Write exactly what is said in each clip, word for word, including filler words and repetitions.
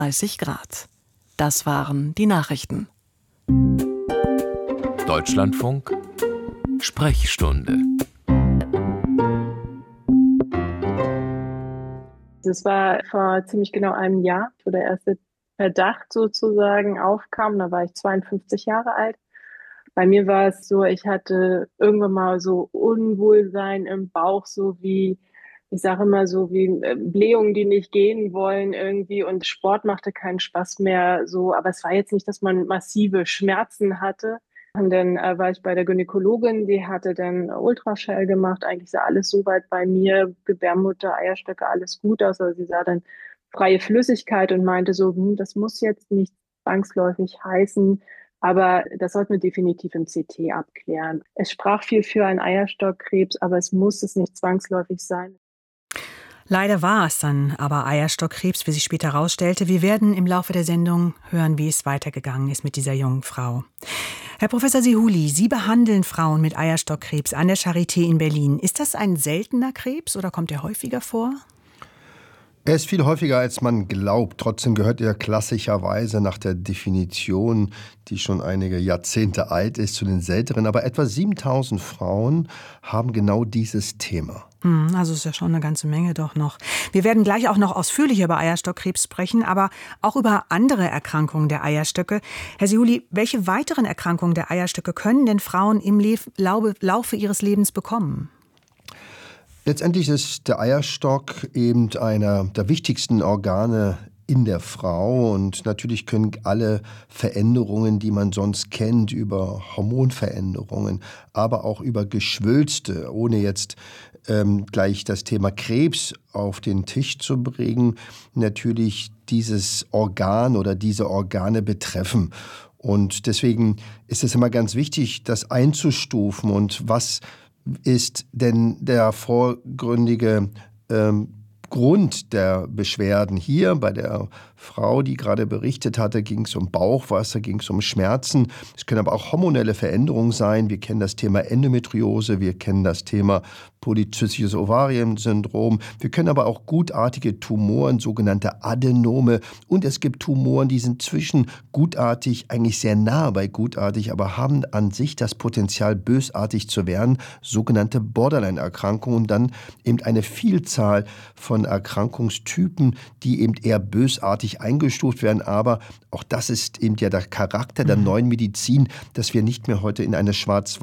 dreißig Grad. Das waren die Nachrichten. Deutschlandfunk Sprechstunde. Das war vor ziemlich genau einem Jahr, wo der erste Verdacht sozusagen aufkam. Da war ich zweiundfünfzig Jahre alt. Bei mir war es so, ich hatte irgendwann mal so Unwohlsein im Bauch, so wie, ich sage immer so, wie Blähungen, die nicht gehen wollen irgendwie, und Sport machte keinen Spaß mehr so. Aber es war jetzt nicht, dass man massive Schmerzen hatte. Und dann äh, war ich bei der Gynäkologin, die hatte dann Ultraschall gemacht. Eigentlich sah alles soweit bei mir, Gebärmutter, Eierstöcke, alles gut aus. Also sie sah dann freie Flüssigkeit und meinte so, hm, das muss jetzt nicht zwangsläufig heißen, aber das sollten wir definitiv im C T abklären. Es sprach viel für einen Eierstockkrebs, aber es muss es nicht zwangsläufig sein. Leider war es dann aber Eierstockkrebs, wie sich später herausstellte. Wir werden im Laufe der Sendung hören, wie es weitergegangen ist mit dieser jungen Frau. Herr Professor Sehouli, Sie behandeln Frauen mit Eierstockkrebs an der Charité in Berlin. Ist das ein seltener Krebs oder kommt er häufiger vor? Er ist viel häufiger, als man glaubt. Trotzdem gehört er klassischerweise nach der Definition, die schon einige Jahrzehnte alt ist, zu den seltenen. Aber etwa siebentausend Frauen haben genau dieses Thema. Also ist ja schon eine ganze Menge doch noch. Wir werden gleich auch noch ausführlicher über Eierstockkrebs sprechen, aber auch über andere Erkrankungen der Eierstöcke. Herr Sehouli, welche weiteren Erkrankungen der Eierstöcke können denn Frauen im Laufe ihres Lebens bekommen? Letztendlich ist der Eierstock eben einer der wichtigsten Organe in der Frau, und natürlich können alle Veränderungen, die man sonst kennt, über Hormonveränderungen, aber auch über Geschwülste, ohne jetzt ähm, gleich das Thema Krebs auf den Tisch zu bringen, natürlich dieses Organ oder diese Organe betreffen. Und deswegen ist es immer ganz wichtig, das einzustufen. Und was ist denn der vorgründige ähm, Grund der Beschwerden? Hier bei der Frau, die gerade berichtet hatte, ging es um Bauchwasser, ging es um Schmerzen. Es können aber auch hormonelle Veränderungen sein. Wir kennen das Thema Endometriose, wir kennen das Thema polyzystisches Ovariensyndrom. Wir können aber auch gutartige Tumoren, sogenannte Adenome. Und es gibt Tumoren, die sind zwischen gutartig, eigentlich sehr nah bei gutartig, aber haben an sich das Potenzial, bösartig zu werden, sogenannte Borderline-Erkrankungen. Und dann eben eine Vielzahl von Erkrankungstypen, die eben eher bösartig eingestuft werden. Aber auch das ist eben ja der Charakter der neuen Medizin, dass wir nicht mehr heute in eine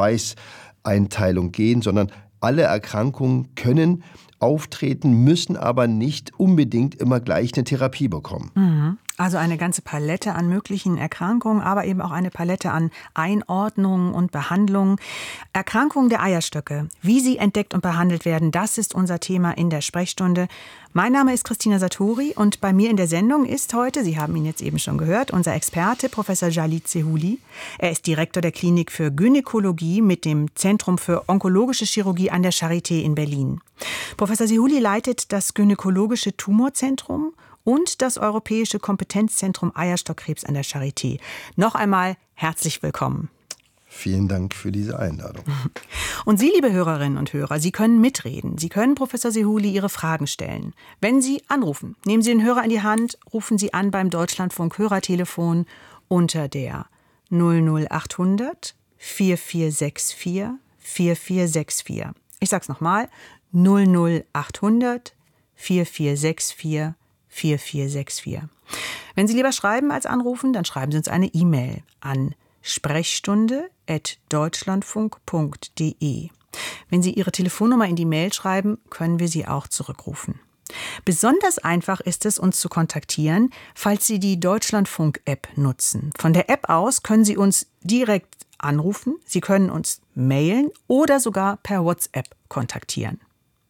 Schwarz-Weiß-Einteilung gehen, sondern alle Erkrankungen können auftreten, müssen aber nicht unbedingt immer gleich eine Therapie bekommen. Also eine ganze Palette an möglichen Erkrankungen, aber eben auch eine Palette an Einordnungen und Behandlungen. Erkrankungen der Eierstöcke, wie sie entdeckt und behandelt werden, das ist unser Thema in der Sprechstunde. Mein Name ist Christina Satori und bei mir in der Sendung ist heute, Sie haben ihn jetzt eben schon gehört, unser Experte Professor Jalit Sehouli. Er ist Direktor der Klinik für Gynäkologie mit dem Zentrum für onkologische Chirurgie an der Charité in Berlin. Professor Sehouli leitet das Gynäkologische Tumorzentrum und das Europäische Kompetenzzentrum Eierstockkrebs an der Charité. Noch einmal herzlich willkommen. Vielen Dank für diese Einladung. Und Sie, liebe Hörerinnen und Hörer, Sie können mitreden. Sie können Professor Sehouli Ihre Fragen stellen. Wenn Sie anrufen, nehmen Sie den Hörer in die Hand, rufen Sie an beim Deutschlandfunk Hörertelefon unter der null null achthundert vier vier sechs vier vier vier sechs vier. Ich sag's nochmal, null null achthundert vier vier sechs vier vier vier sechs vier. Wenn Sie lieber schreiben als anrufen, dann schreiben Sie uns eine E-Mail an sprechstunde at deutschlandfunk punkt de. Wenn Sie Ihre Telefonnummer in die Mail schreiben, können wir Sie auch zurückrufen. Besonders einfach ist es, uns zu kontaktieren, falls Sie die Deutschlandfunk-App nutzen. Von der App aus können Sie uns direkt anrufen, Sie können uns mailen oder sogar per WhatsApp kontaktieren.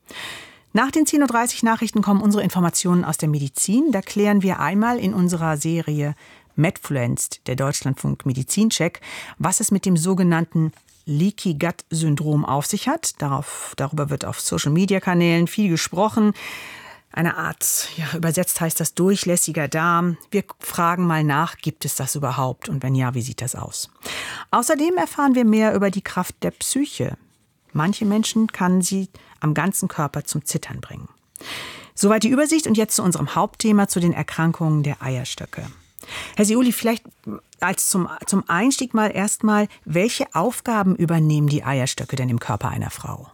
Nach den zehn Uhr dreißig Nachrichten kommen unsere Informationen aus der Medizin. Da klären wir einmal in unserer Serie Medfluenced, der Deutschlandfunk Medizincheck, was es mit dem sogenannten Leaky Gut Syndrom auf sich hat. Darauf, darüber wird auf Social-Media-Kanälen viel gesprochen. Eine Art, ja, übersetzt heißt das durchlässiger Darm. Wir fragen mal nach, gibt es das überhaupt? Und wenn ja, wie sieht das aus? Außerdem erfahren wir mehr über die Kraft der Psyche. Manche Menschen kann sie am ganzen Körper zum Zittern bringen. Soweit die Übersicht und jetzt zu unserem Hauptthema, zu den Erkrankungen der Eierstöcke. Herr Sehouli, vielleicht als zum, zum Einstieg mal erstmal, welche Aufgaben übernehmen die Eierstöcke denn im Körper einer Frau?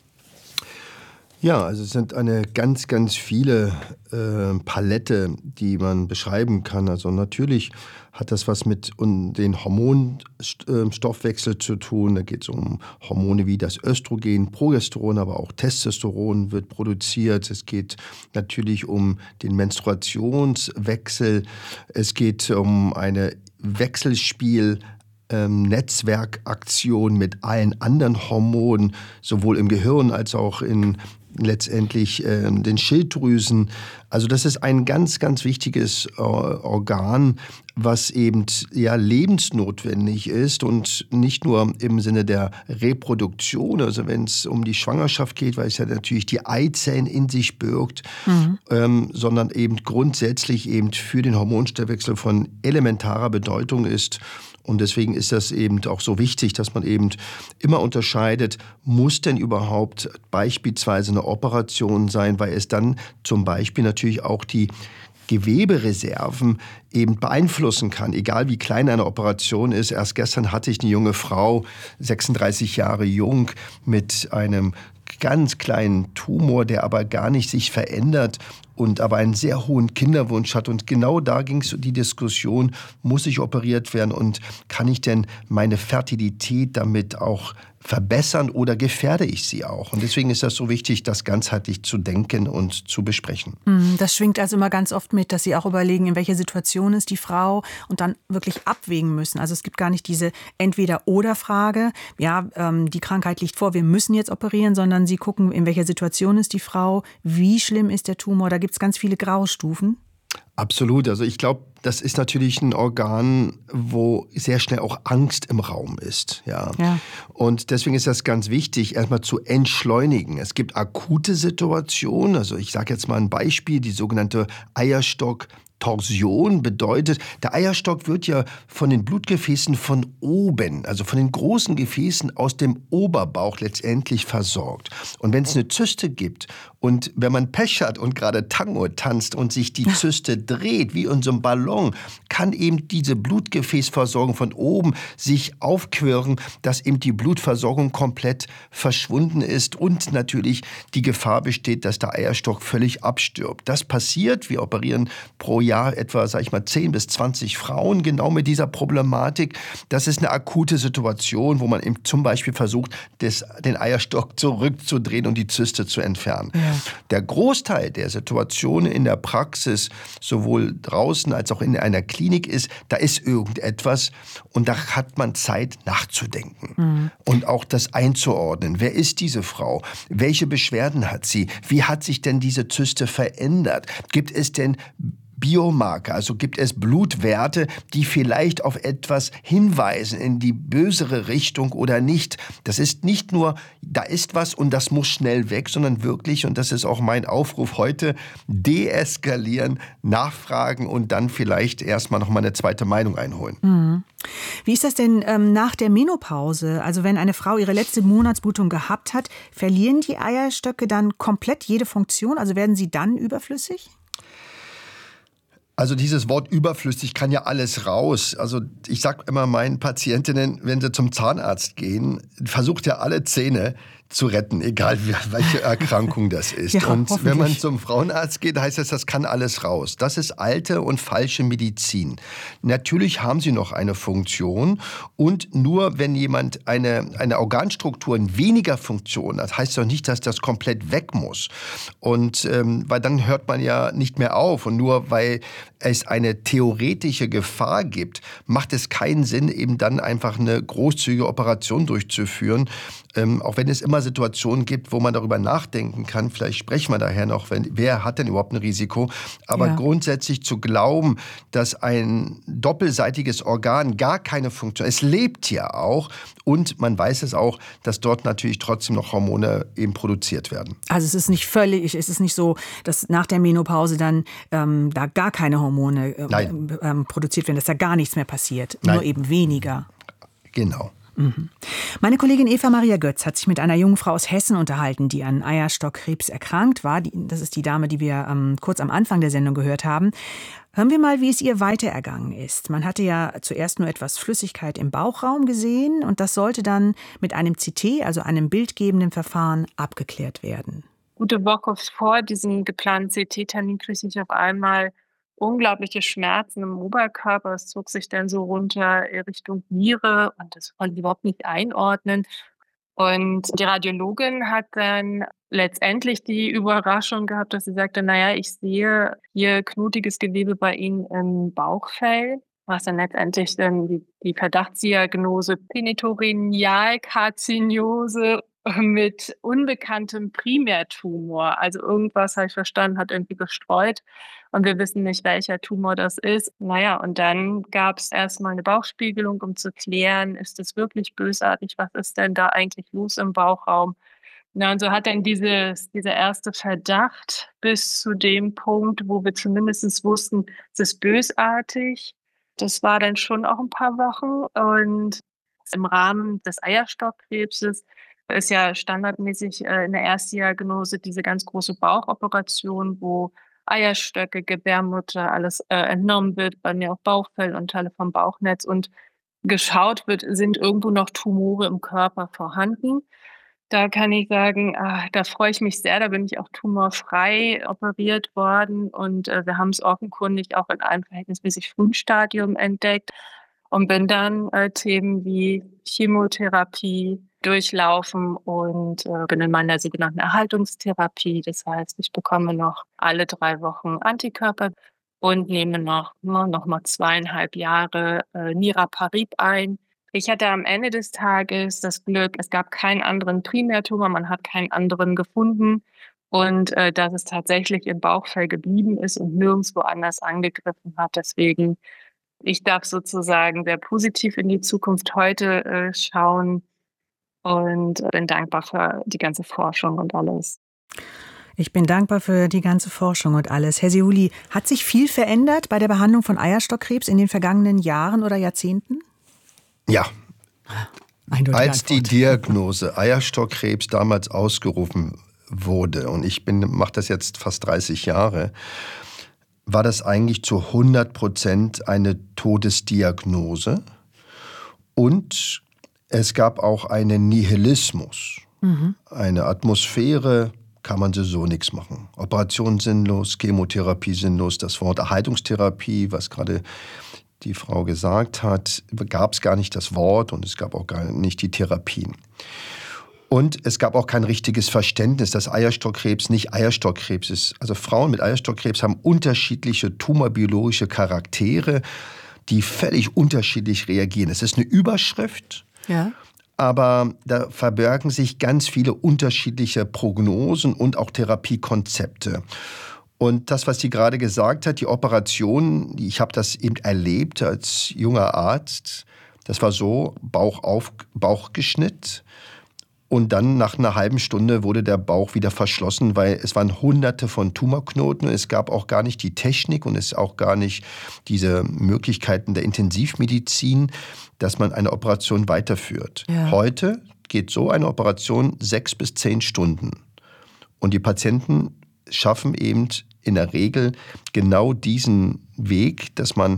Ja, also es sind eine ganz, ganz viele äh, Palette, die man beschreiben kann. Also natürlich hat das was mit um, den Hormonstoffwechsel zu tun. Da geht es um Hormone wie das Östrogen, Progesteron, aber auch Testosteron wird produziert. Es geht natürlich um den Menstruationswechsel. Es geht um eine Wechselspiel Ähm, Netzwerkaktion mit allen anderen Hormonen, sowohl im Gehirn als auch in letztendlich ähm, den Schilddrüsen. Also das ist ein ganz, ganz wichtiges äh, Organ, was eben ja lebensnotwendig ist und nicht nur im Sinne der Reproduktion, also wenn es um die Schwangerschaft geht, weil es ja natürlich die Eizellen in sich birgt, mhm. ähm, sondern eben grundsätzlich eben für den Hormonstoffwechsel von elementarer Bedeutung ist. Und deswegen ist das eben auch so wichtig, dass man eben immer unterscheidet, muss denn überhaupt beispielsweise eine Operation sein, weil es dann zum Beispiel natürlich auch die Gewebereserven eben beeinflussen kann, egal wie klein eine Operation ist. Erst gestern hatte ich eine junge Frau, sechsunddreißig Jahre jung, mit einem ganz kleinen Tumor, der aber gar nicht sich verändert und aber einen sehr hohen Kinderwunsch hat. Und genau da ging es um die Diskussion, muss ich operiert werden und kann ich denn meine Fertilität damit auch verbessern oder gefährde ich sie auch? Und deswegen ist das so wichtig, das ganzheitlich zu denken und zu besprechen. Das schwingt also immer ganz oft mit, dass Sie auch überlegen, in welcher Situation ist die Frau und dann wirklich abwägen müssen. Also es gibt gar nicht diese Entweder-oder-Frage, ja, ähm, die Krankheit liegt vor, wir müssen jetzt operieren, sondern Sie gucken, in welcher Situation ist die Frau, wie schlimm ist der Tumor, da gibt es ganz viele Graustufen. Absolut. Also ich glaube, das ist natürlich ein Organ, wo sehr schnell auch Angst im Raum ist. Ja. ja. Und deswegen ist das ganz wichtig, erstmal zu entschleunigen. Es gibt akute Situationen. Also ich sage jetzt mal ein Beispiel, die sogenannte Eierstock Torsion bedeutet, der Eierstock wird ja von den Blutgefäßen von oben, also von den großen Gefäßen aus dem Oberbauch letztendlich versorgt. Und wenn es eine Zyste gibt und wenn man Pech hat und gerade Tango tanzt und sich die Zyste dreht, wie in so einem Ballon, kann eben diese Blutgefäßversorgung von oben sich aufquirlen, dass eben die Blutversorgung komplett verschwunden ist und natürlich die Gefahr besteht, dass der Eierstock völlig abstirbt. Das passiert, wir operieren pro Jahr Jahr etwa, sag ich mal, zehn bis zwanzig Frauen genau mit dieser Problematik. Das ist eine akute Situation, wo man eben zum Beispiel versucht, das, den Eierstock zurückzudrehen und die Zyste zu entfernen. Ja. Der Großteil der Situationen in der Praxis, sowohl draußen als auch in einer Klinik ist, da ist irgendetwas und da hat man Zeit nachzudenken mhm. und auch das einzuordnen. Wer ist diese Frau? Welche Beschwerden hat sie? Wie hat sich denn diese Zyste verändert? Gibt es denn Biomarker, also gibt es Blutwerte, die vielleicht auf etwas hinweisen in die bösere Richtung oder nicht. Das ist nicht nur, da ist was und das muss schnell weg, sondern wirklich, und das ist auch mein Aufruf heute, deeskalieren, nachfragen und dann vielleicht erstmal noch mal eine zweite Meinung einholen. Mhm. Wie ist das denn ähm, nach der Menopause? Also wenn eine Frau ihre letzte Monatsblutung gehabt hat, verlieren die Eierstöcke dann komplett jede Funktion? Also werden sie dann überflüssig? Also dieses Wort überflüssig kann ja alles raus. Also ich sage immer meinen Patientinnen, wenn sie zum Zahnarzt gehen, versucht er alle Zähne zu retten, egal welche Erkrankung das ist. Ja, und wenn man zum Frauenarzt geht, heißt das, das kann alles raus. Das ist alte und falsche Medizin. Natürlich haben sie noch eine Funktion und nur wenn jemand eine, eine Organstruktur in weniger Funktion hat, heißt doch nicht, dass das komplett weg muss. Und ähm, weil dann hört man ja nicht mehr auf. Und nur weil es eine theoretische Gefahr gibt, macht es keinen Sinn, eben dann einfach eine großzügige Operation durchzuführen. Ähm, auch wenn es immer Situationen gibt, wo man darüber nachdenken kann, vielleicht sprechen wir daher noch, wenn, wer hat denn überhaupt ein Risiko, aber ja. grundsätzlich zu glauben, dass ein doppelseitiges Organ gar keine Funktion, es lebt ja auch und man weiß es auch, dass dort natürlich trotzdem noch Hormone eben produziert werden. Also es ist nicht völlig, es ist nicht so, dass nach der Menopause dann ähm, da gar keine Hormone ähm, ähm, produziert werden, dass da gar nichts mehr passiert, Nein. nur eben weniger. Genau. Mhm. Meine Kollegin Eva Maria Götz hat sich mit einer jungen Frau aus Hessen unterhalten, die an Eierstockkrebs erkrankt war. Die, das ist die Dame, die wir ähm, kurz am Anfang der Sendung gehört haben. Hören wir mal, wie es ihr weiter ergangen ist. Man hatte ja zuerst nur etwas Flüssigkeit im Bauchraum gesehen und das sollte dann mit einem C T, also einem bildgebenden Verfahren, abgeklärt werden. Gute Woche vor diesem geplanten C T-Termin kriegte ich auf einmal unglaubliche Schmerzen im Oberkörper. Es zog sich dann so runter Richtung Niere und das konnte ich überhaupt nicht einordnen. Und die Radiologin hat dann letztendlich die Überraschung gehabt, dass sie sagte, naja, ich sehe hier knotiges Gewebe bei Ihnen im Bauchfell, was dann letztendlich dann die, die Verdachtsdiagnose Penitorinalkarzinose mit unbekanntem Primärtumor. Also irgendwas, habe ich verstanden, hat irgendwie gestreut und wir wissen nicht, welcher Tumor das ist. Naja, und dann gab es erstmal eine Bauchspiegelung, um zu klären, ist es wirklich bösartig, was ist denn da eigentlich los im Bauchraum? Na, und so hat dann dieses, dieser erste Verdacht bis zu dem Punkt, wo wir zumindest wussten, es ist bösartig. Das war dann schon auch ein paar Wochen und im Rahmen des Eierstockkrebses ist ja standardmäßig äh, in der Erstdiagnose diese ganz große Bauchoperation, wo Eierstöcke, Gebärmutter, alles äh, entnommen wird, bei mir auch Bauchfell und Teile vom Bauchnetz und geschaut wird, sind irgendwo noch Tumore im Körper vorhanden. Da kann ich sagen, ah, da freue ich mich sehr, da bin ich auch tumorfrei operiert worden und äh, wir haben es offenkundig auch in einem verhältnismäßig frühen Stadium entdeckt und bin dann äh, Themen wie Chemotherapie durchlaufen und äh, bin in meiner sogenannten Erhaltungstherapie. Das heißt, ich bekomme noch alle drei Wochen Antikörper und nehme noch, noch mal zweieinhalb Jahre äh, Niraparib ein. Ich hatte am Ende des Tages das Glück, es gab keinen anderen Primärtumor, man hat keinen anderen gefunden und äh, dass es tatsächlich im Bauchfell geblieben ist und nirgendwo anders angegriffen hat. Deswegen, ich darf sozusagen sehr positiv in die Zukunft heute äh, schauen und bin dankbar für die ganze Forschung und alles. Ich bin dankbar für die ganze Forschung und alles. Herr Sehouli, hat sich viel verändert bei der Behandlung von Eierstockkrebs in den vergangenen Jahren oder Jahrzehnten? Ja. Eindeutige Als Antwort. die Diagnose Eierstockkrebs damals ausgerufen wurde, und ich bin mache das jetzt fast dreißig Jahre, war das eigentlich zu hundert Prozent eine Todesdiagnose. Und es gab auch einen Nihilismus, mhm. eine Atmosphäre, kann man so nichts machen. Operation sinnlos, Chemotherapie sinnlos, das Wort Erhaltungstherapie, was gerade die Frau gesagt hat, gab es gar nicht das Wort und es gab auch gar nicht die Therapien. Und es gab auch kein richtiges Verständnis, dass Eierstockkrebs nicht Eierstockkrebs ist. Also Frauen mit Eierstockkrebs haben unterschiedliche tumorbiologische Charaktere, die völlig unterschiedlich reagieren. Es ist eine Überschrift, ja. aber da verbergen sich ganz viele unterschiedliche Prognosen und auch Therapiekonzepte. Und das, was sie gerade gesagt hat, die Operation, ich habe das eben erlebt als junger Arzt, das war so, Bauch auf, Bauchgeschnitt. Und dann nach einer halben Stunde wurde der Bauch wieder verschlossen, weil es waren hunderte von Tumorknoten. Es gab auch gar nicht die Technik und es auch gar nicht diese Möglichkeiten der Intensivmedizin, dass man eine Operation weiterführt. Ja. Heute geht so eine Operation sechs bis zehn Stunden. Und die Patienten schaffen eben in der Regel genau diesen Weg, dass man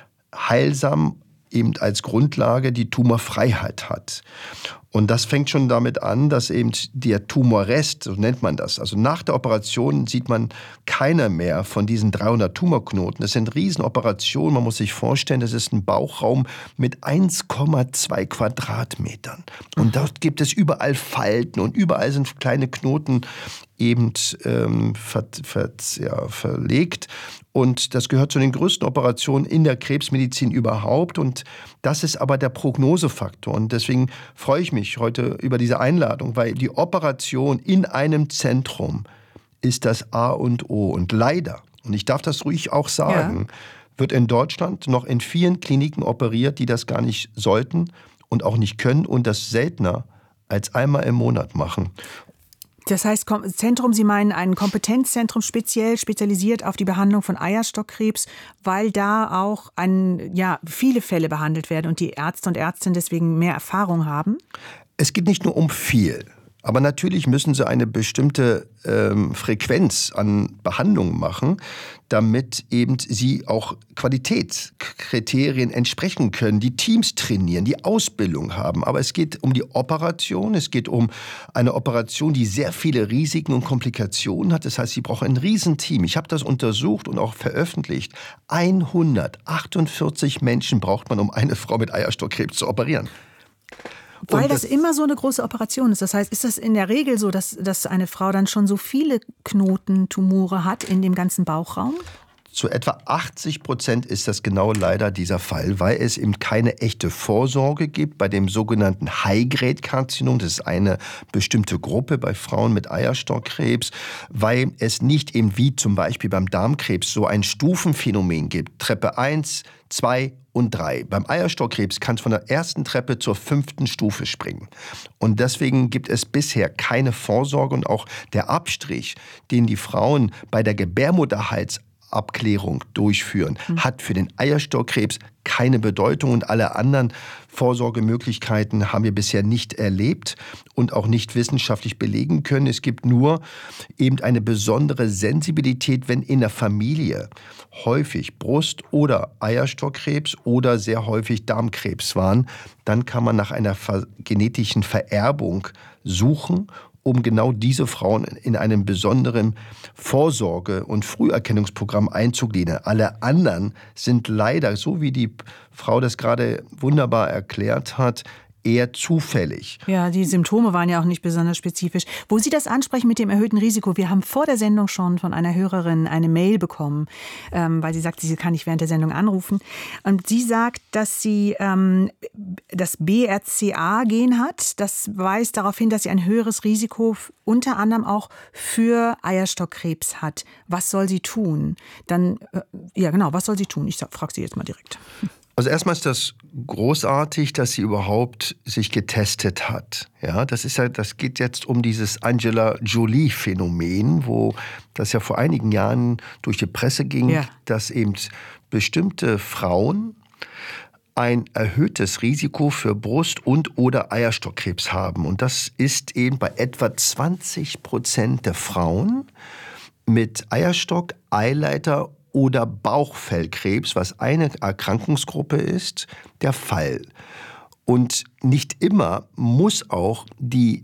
heilsam eben als Grundlage die Tumorfreiheit hat. Und das fängt schon damit an, dass eben der Tumorrest, so nennt man das, also nach der Operation sieht man keiner mehr von diesen dreihundert Tumorknoten. Das sind Riesenoperationen, man muss sich vorstellen, das ist ein Bauchraum mit eins Komma zwei Quadratmetern. Und dort gibt es überall Falten und überall sind kleine Knoten eben ähm, ver, ver, ja, verlegt. Und das gehört zu den größten Operationen in der Krebsmedizin überhaupt. Und das ist aber der Prognosefaktor. Und deswegen freue ich mich heute über diese Einladung, weil die Operation in einem Zentrum ist das A und O. Und leider, und ich darf das ruhig auch sagen, ja. wird in Deutschland noch in vielen Kliniken operiert, die das gar nicht sollten und auch nicht können und das seltener als einmal im Monat machen. Das heißt, Zentrum, Sie meinen ein Kompetenzzentrum speziell spezialisiert auf die Behandlung von Eierstockkrebs, weil da auch ein, ja, viele Fälle behandelt werden und die Ärzte und Ärztinnen deswegen mehr Erfahrung haben? Es geht nicht nur um viel. Aber natürlich müssen sie eine bestimmte ähm, Frequenz an Behandlungen machen, damit eben sie auch Qualitätskriterien entsprechen können, die Teams trainieren, die Ausbildung haben. Aber es geht um die Operation, es geht um eine Operation, die sehr viele Risiken und Komplikationen hat. Das heißt, sie brauchen ein Riesenteam. Ich habe das untersucht und auch veröffentlicht. hundertachtundvierzig Menschen braucht man, um eine Frau mit Eierstockkrebs zu operieren. Weil das, das immer so eine große Operation ist. Das heißt, ist das in der Regel so, dass, dass eine Frau dann schon so viele Knoten, Tumore hat in dem ganzen Bauchraum? Zu etwa achtzig Prozent ist das genau leider dieser Fall, weil es eben keine echte Vorsorge gibt bei dem sogenannten High-Grade-Karzinom. Das ist eine bestimmte Gruppe bei Frauen mit Eierstockkrebs, weil es nicht eben wie zum Beispiel beim Darmkrebs so ein Stufenphänomen gibt. Treppe eins, zwei und drei. Beim Eierstockkrebs kann es von der ersten Treppe zur fünften Stufe springen. Und deswegen gibt es bisher keine Vorsorge und auch der Abstrich, den die Frauen bei der Gebärmutterhals Abklärung durchführen, mhm. hat für den Eierstockkrebs keine Bedeutung und alle anderen Vorsorgemöglichkeiten haben wir bisher nicht erlebt und auch nicht wissenschaftlich belegen können. Es gibt nur eben eine besondere Sensibilität, wenn in der Familie häufig Brust- oder Eierstockkrebs oder sehr häufig Darmkrebs waren. Dann kann man nach einer genetischen Vererbung suchen, um genau diese Frauen in einem besonderen Vorsorge- und Früherkennungsprogramm einzugliedern. Alle anderen sind leider, so wie die Frau das gerade wunderbar erklärt hat, eher zufällig. Ja, die Symptome waren ja auch nicht besonders spezifisch. Wo Sie das ansprechen mit dem erhöhten Risiko, wir haben vor der Sendung schon von einer Hörerin eine Mail bekommen, ähm, weil sie sagt, sie kann nicht während der Sendung anrufen. Und sie sagt, dass sie ähm, das B R C A-Gen hat. Das weist darauf hin, dass sie ein höheres Risiko unter anderem auch für Eierstockkrebs hat. Was soll sie tun? Dann, äh, ja genau, was soll sie tun? Ich frage sie jetzt mal direkt. Also erstmal ist das großartig, dass sie überhaupt sich getestet hat. Ja, das ist ja, das geht jetzt um dieses Angela Jolie-Phänomen, wo das ja vor einigen Jahren durch die Presse ging, ja. dass eben bestimmte Frauen ein erhöhtes Risiko für Brust- und oder Eierstockkrebs haben. Und das ist eben bei etwa zwanzig Prozent der Frauen mit Eierstock, Eileiter oder Bauchfellkrebs, was eine Erkrankungsgruppe ist, der Fall. Und nicht immer muss auch die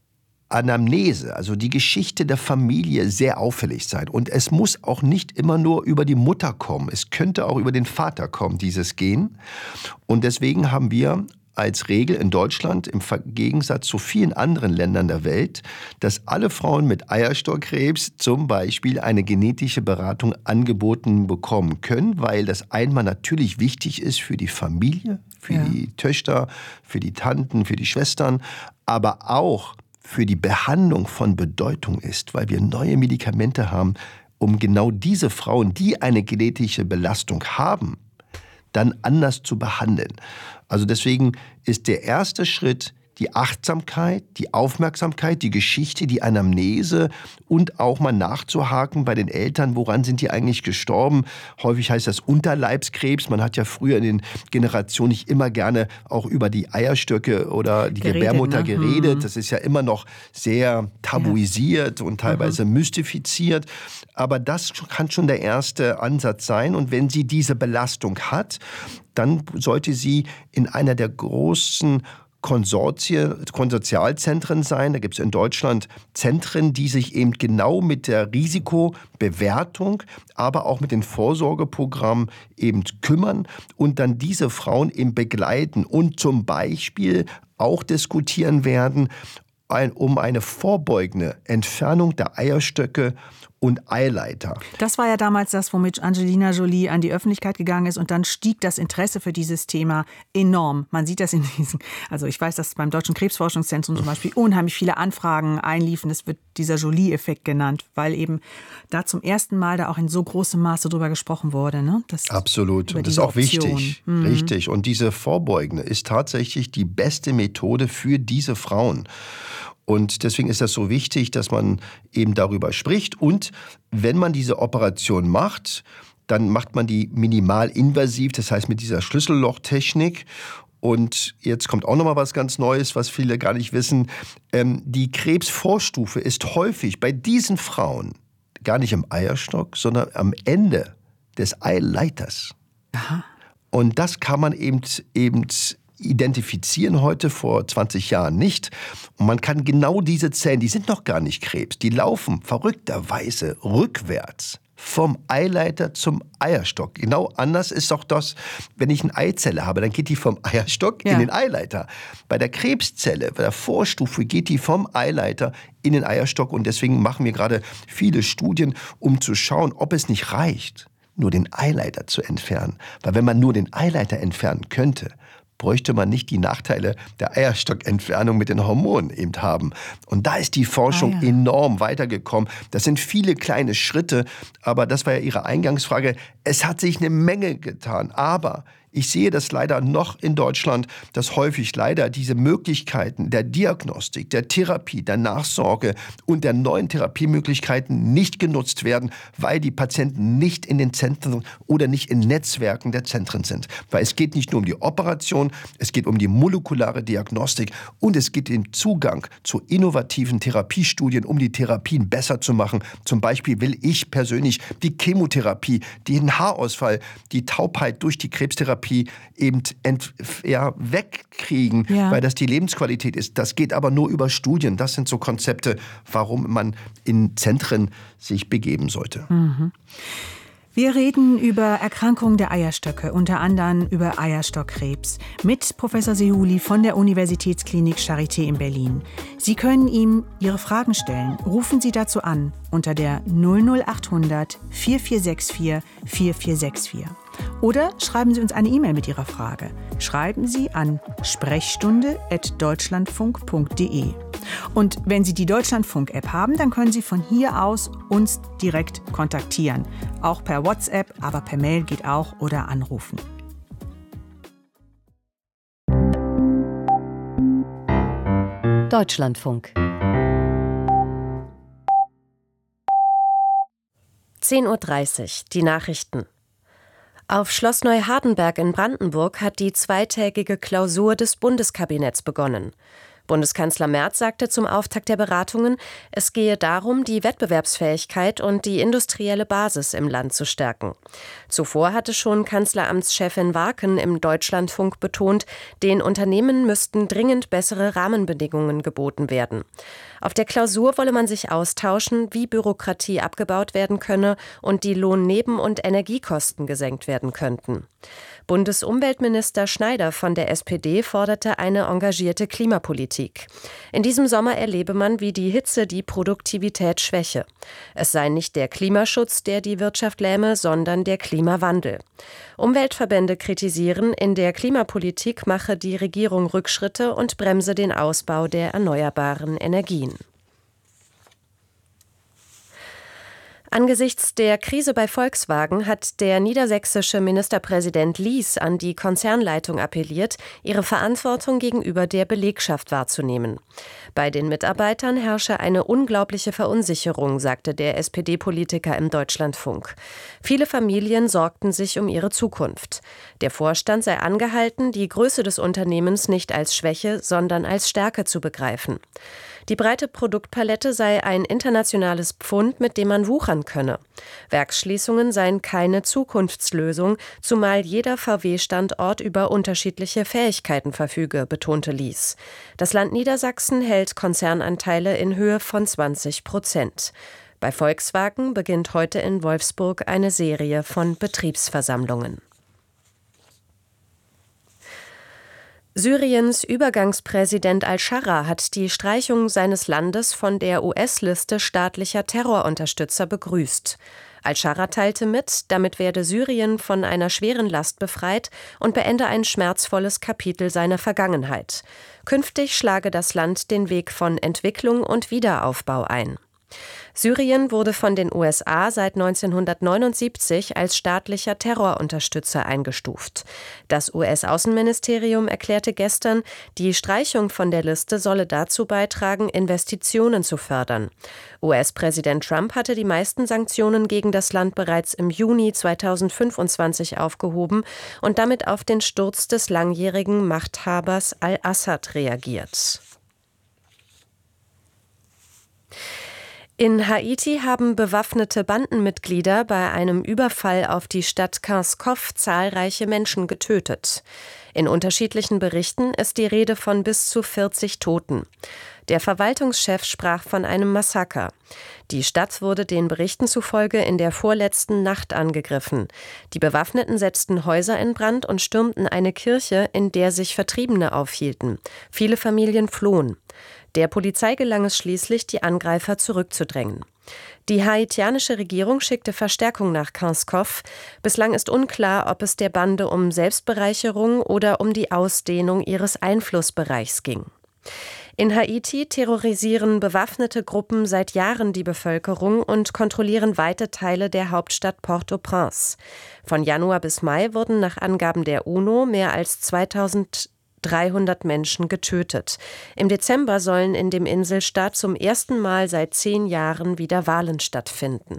Anamnese, also die Geschichte der Familie, sehr auffällig sein. Und es muss auch nicht immer nur über die Mutter kommen. Es könnte auch über den Vater kommen, dieses Gen. Und deswegen haben wir als Regel in Deutschland im Gegensatz zu vielen anderen Ländern der Welt, dass alle Frauen mit Eierstockkrebs zum Beispiel eine genetische Beratung angeboten bekommen können, weil das einmal natürlich wichtig ist für die Familie, für ja. die Töchter, für die Tanten, für die Schwestern, aber auch für die Behandlung von Bedeutung ist, weil wir neue Medikamente haben, um genau diese Frauen, die eine genetische Belastung haben, dann anders zu behandeln. Also deswegen ist der erste Schritt die Achtsamkeit, die Aufmerksamkeit, die Geschichte, die Anamnese und auch mal nachzuhaken bei den Eltern, woran sind die eigentlich gestorben. Häufig heißt das Unterleibskrebs. Man hat ja früher in den Generationen nicht immer gerne auch über die Eierstöcke oder die geredet, Gebärmutter ne? geredet. Das ist ja immer noch sehr tabuisiert ja. und teilweise mhm. mystifiziert. Aber das kann schon der erste Ansatz sein. Und wenn sie diese Belastung hat, dann sollte sie in einer der großen Konsortien, Konsortialzentren sein. Da gibt es in Deutschland Zentren, die sich eben genau mit der Risikobewertung, aber auch mit den Vorsorgeprogrammen eben kümmern und dann diese Frauen eben begleiten und zum Beispiel auch diskutieren werden, ein, um eine vorbeugende Entfernung der Eierstöcke und Eileiter. Das war ja damals das, womit Angelina Jolie an die Öffentlichkeit gegangen ist und dann stieg das Interesse für dieses Thema enorm. Man sieht das in diesen, also ich weiß, dass beim Deutschen Krebsforschungszentrum zum Beispiel unheimlich viele Anfragen einliefen. Das wird dieser Jolie-Effekt genannt, weil eben da zum ersten Mal da auch in so großem Maße drüber gesprochen wurde. Ne? Das Absolut. Und das ist auch Option. wichtig. Mhm. Richtig. Und diese vorbeugende ist tatsächlich die beste Methode für diese Frauen. Und deswegen ist das so wichtig, dass man eben darüber spricht. Und wenn man diese Operation macht, dann macht man die minimalinvasiv, das heißt mit dieser Schlüssellochtechnik. Und jetzt kommt auch noch mal was ganz Neues, was viele gar nicht wissen. Ähm, die Krebsvorstufe ist häufig bei diesen Frauen gar nicht im Eierstock, sondern am Ende des Eileiters. Aha. Und das kann man eben, eben identifizieren heute, vor zwanzig Jahren nicht. Und man kann genau diese Zellen, die sind noch gar nicht Krebs, die laufen verrückterweise rückwärts vom Eileiter zum Eierstock. Genau anders ist auch das, wenn ich eine Eizelle habe, dann geht die vom Eierstock ja. in den Eileiter. Bei der Krebszelle, bei der Vorstufe, geht die vom Eileiter in den Eierstock. Und deswegen machen wir gerade viele Studien, um zu schauen, ob es nicht reicht, nur den Eileiter zu entfernen. Weil wenn man nur den Eileiter entfernen könnte, bräuchte man nicht die Nachteile der Eierstockentfernung mit den Hormonen eben haben. Und da ist die Forschung ah, ja. enorm weitergekommen. Das sind viele kleine Schritte, aber das war ja Ihre Eingangsfrage. Es hat sich eine Menge getan, aber ich sehe das leider noch in Deutschland, dass häufig leider diese Möglichkeiten der Diagnostik, der Therapie, der Nachsorge und der neuen Therapiemöglichkeiten nicht genutzt werden, weil die Patienten nicht in den Zentren oder nicht in Netzwerken der Zentren sind. Weil es geht nicht nur um die Operation, es geht um die molekulare Diagnostik und es geht um Zugang zu innovativen Therapiestudien, um die Therapien besser zu machen. Zum Beispiel will ich persönlich die Chemotherapie, den Haarausfall, die Taubheit durch die Krebstherapie eben ent, ja, wegkriegen, ja. weil das die Lebensqualität ist. Das geht aber nur über Studien. Das sind so Konzepte, warum man in Zentren sich begeben sollte. Mhm. Wir reden über Erkrankungen der Eierstöcke, unter anderem über Eierstockkrebs, mit Professor Sehouli von der Universitätsklinik Charité in Berlin. Sie können ihm Ihre Fragen stellen. Rufen Sie dazu an unter der null null achthundert vierundvierzig vierundvierzig vierundvierzig. Oder schreiben Sie uns eine E-Mail mit Ihrer Frage. Schreiben Sie an sprechstunde at deutschlandfunk punkt de. Und wenn Sie die Deutschlandfunk-App haben, dann können Sie von hier aus uns direkt kontaktieren. Auch per WhatsApp, aber per Mail geht auch oder anrufen. Deutschlandfunk. zehn Uhr dreißig, die Nachrichten. Auf Schloss Neuhardenberg in Brandenburg hat die zweitägige Klausur des Bundeskabinetts begonnen. Bundeskanzler Merz sagte zum Auftakt der Beratungen, es gehe darum, die Wettbewerbsfähigkeit und die industrielle Basis im Land zu stärken. Zuvor hatte schon Kanzleramtschefin Warken im Deutschlandfunk betont, den Unternehmen müssten dringend bessere Rahmenbedingungen geboten werden. Auf der Klausur wolle man sich austauschen, wie Bürokratie abgebaut werden könne und die Lohnneben- und Energiekosten gesenkt werden könnten. Bundesumweltminister Schneider von der S P D forderte eine engagierte Klimapolitik. In diesem Sommer erlebe man, wie die Hitze die Produktivität schwäche. Es sei nicht der Klimaschutz, der die Wirtschaft lähme, sondern der Klimawandel. Umweltverbände kritisieren, in der Klimapolitik mache die Regierung Rückschritte und bremse den Ausbau der erneuerbaren Energien. Angesichts der Krise bei Volkswagen hat der niedersächsische Ministerpräsident Lies an die Konzernleitung appelliert, ihre Verantwortung gegenüber der Belegschaft wahrzunehmen. Bei den Mitarbeitern herrsche eine unglaubliche Verunsicherung, sagte der S P D-Politiker im Deutschlandfunk. Viele Familien sorgten sich um ihre Zukunft. Der Vorstand sei angehalten, die Größe des Unternehmens nicht als Schwäche, sondern als Stärke zu begreifen. Die breite Produktpalette sei ein internationales Pfund, mit dem man wuchern könne. Werksschließungen seien keine Zukunftslösung, zumal jeder V W-Standort über unterschiedliche Fähigkeiten verfüge, betonte Lies. Das Land Niedersachsen hält Konzernanteile in Höhe von zwanzig Prozent. Bei Volkswagen beginnt heute in Wolfsburg eine Serie von Betriebsversammlungen. Syriens Übergangspräsident al-Scharra hat die Streichung seines Landes von der U S-Liste staatlicher Terrorunterstützer begrüßt. Al-Scharra teilte mit, damit werde Syrien von einer schweren Last befreit und beende ein schmerzvolles Kapitel seiner Vergangenheit. Künftig schlage das Land den Weg von Entwicklung und Wiederaufbau ein. Syrien wurde von den U S A seit neunzehnhundertneunundsiebzig als staatlicher Terrorunterstützer eingestuft. Das U S-Außenministerium erklärte gestern, die Streichung von der Liste solle dazu beitragen, Investitionen zu fördern. U S-Präsident Trump hatte die meisten Sanktionen gegen das Land bereits im Juni zweitausendfünfundzwanzig aufgehoben und damit auf den Sturz des langjährigen Machthabers al-Assad reagiert. In Haiti haben bewaffnete Bandenmitglieder bei einem Überfall auf die Stadt Kinskov zahlreiche Menschen getötet. In unterschiedlichen Berichten ist die Rede von bis zu vierzig Toten. Der Verwaltungschef sprach von einem Massaker. Die Stadt wurde den Berichten zufolge in der vorletzten Nacht angegriffen. Die Bewaffneten setzten Häuser in Brand und stürmten eine Kirche, in der sich Vertriebene aufhielten. Viele Familien flohen. Der Polizei gelang es schließlich, die Angreifer zurückzudrängen. Die haitianische Regierung schickte Verstärkung nach Kinskov. Bislang ist unklar, ob es der Bande um Selbstbereicherung oder um die Ausdehnung ihres Einflussbereichs ging. In Haiti terrorisieren bewaffnete Gruppen seit Jahren die Bevölkerung und kontrollieren weite Teile der Hauptstadt Port-au-Prince. Von Januar bis Mai wurden nach Angaben der UNO mehr als zweitausenddreihundert Menschen getötet. Im Dezember sollen in dem Inselstaat zum ersten Mal seit zehn Jahren wieder Wahlen stattfinden.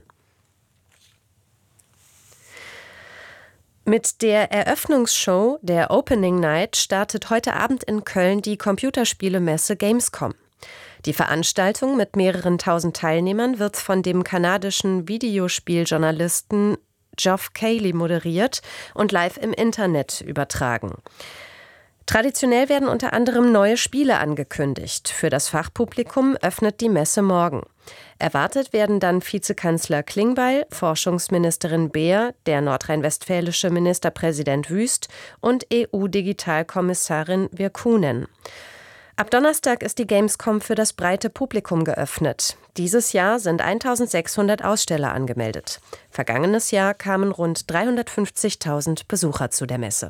Mit der Eröffnungsshow der Opening Night startet heute Abend in Köln die Computerspielemesse Gamescom. Die Veranstaltung mit mehreren tausend Teilnehmern wird von dem kanadischen Videospieljournalisten Geoff Keighley moderiert und live im Internet übertragen. Traditionell werden unter anderem neue Spiele angekündigt. Für das Fachpublikum öffnet die Messe morgen. Erwartet werden dann Vizekanzler Klingbeil, Forschungsministerin Beer, der nordrhein-westfälische Ministerpräsident Wüst und E U-Digitalkommissarin Virkkunen. Ab Donnerstag ist die Gamescom für das breite Publikum geöffnet. Dieses Jahr sind eintausendsechshundert Aussteller angemeldet. Vergangenes Jahr kamen rund dreihundertfünfzigtausend Besucher zu der Messe.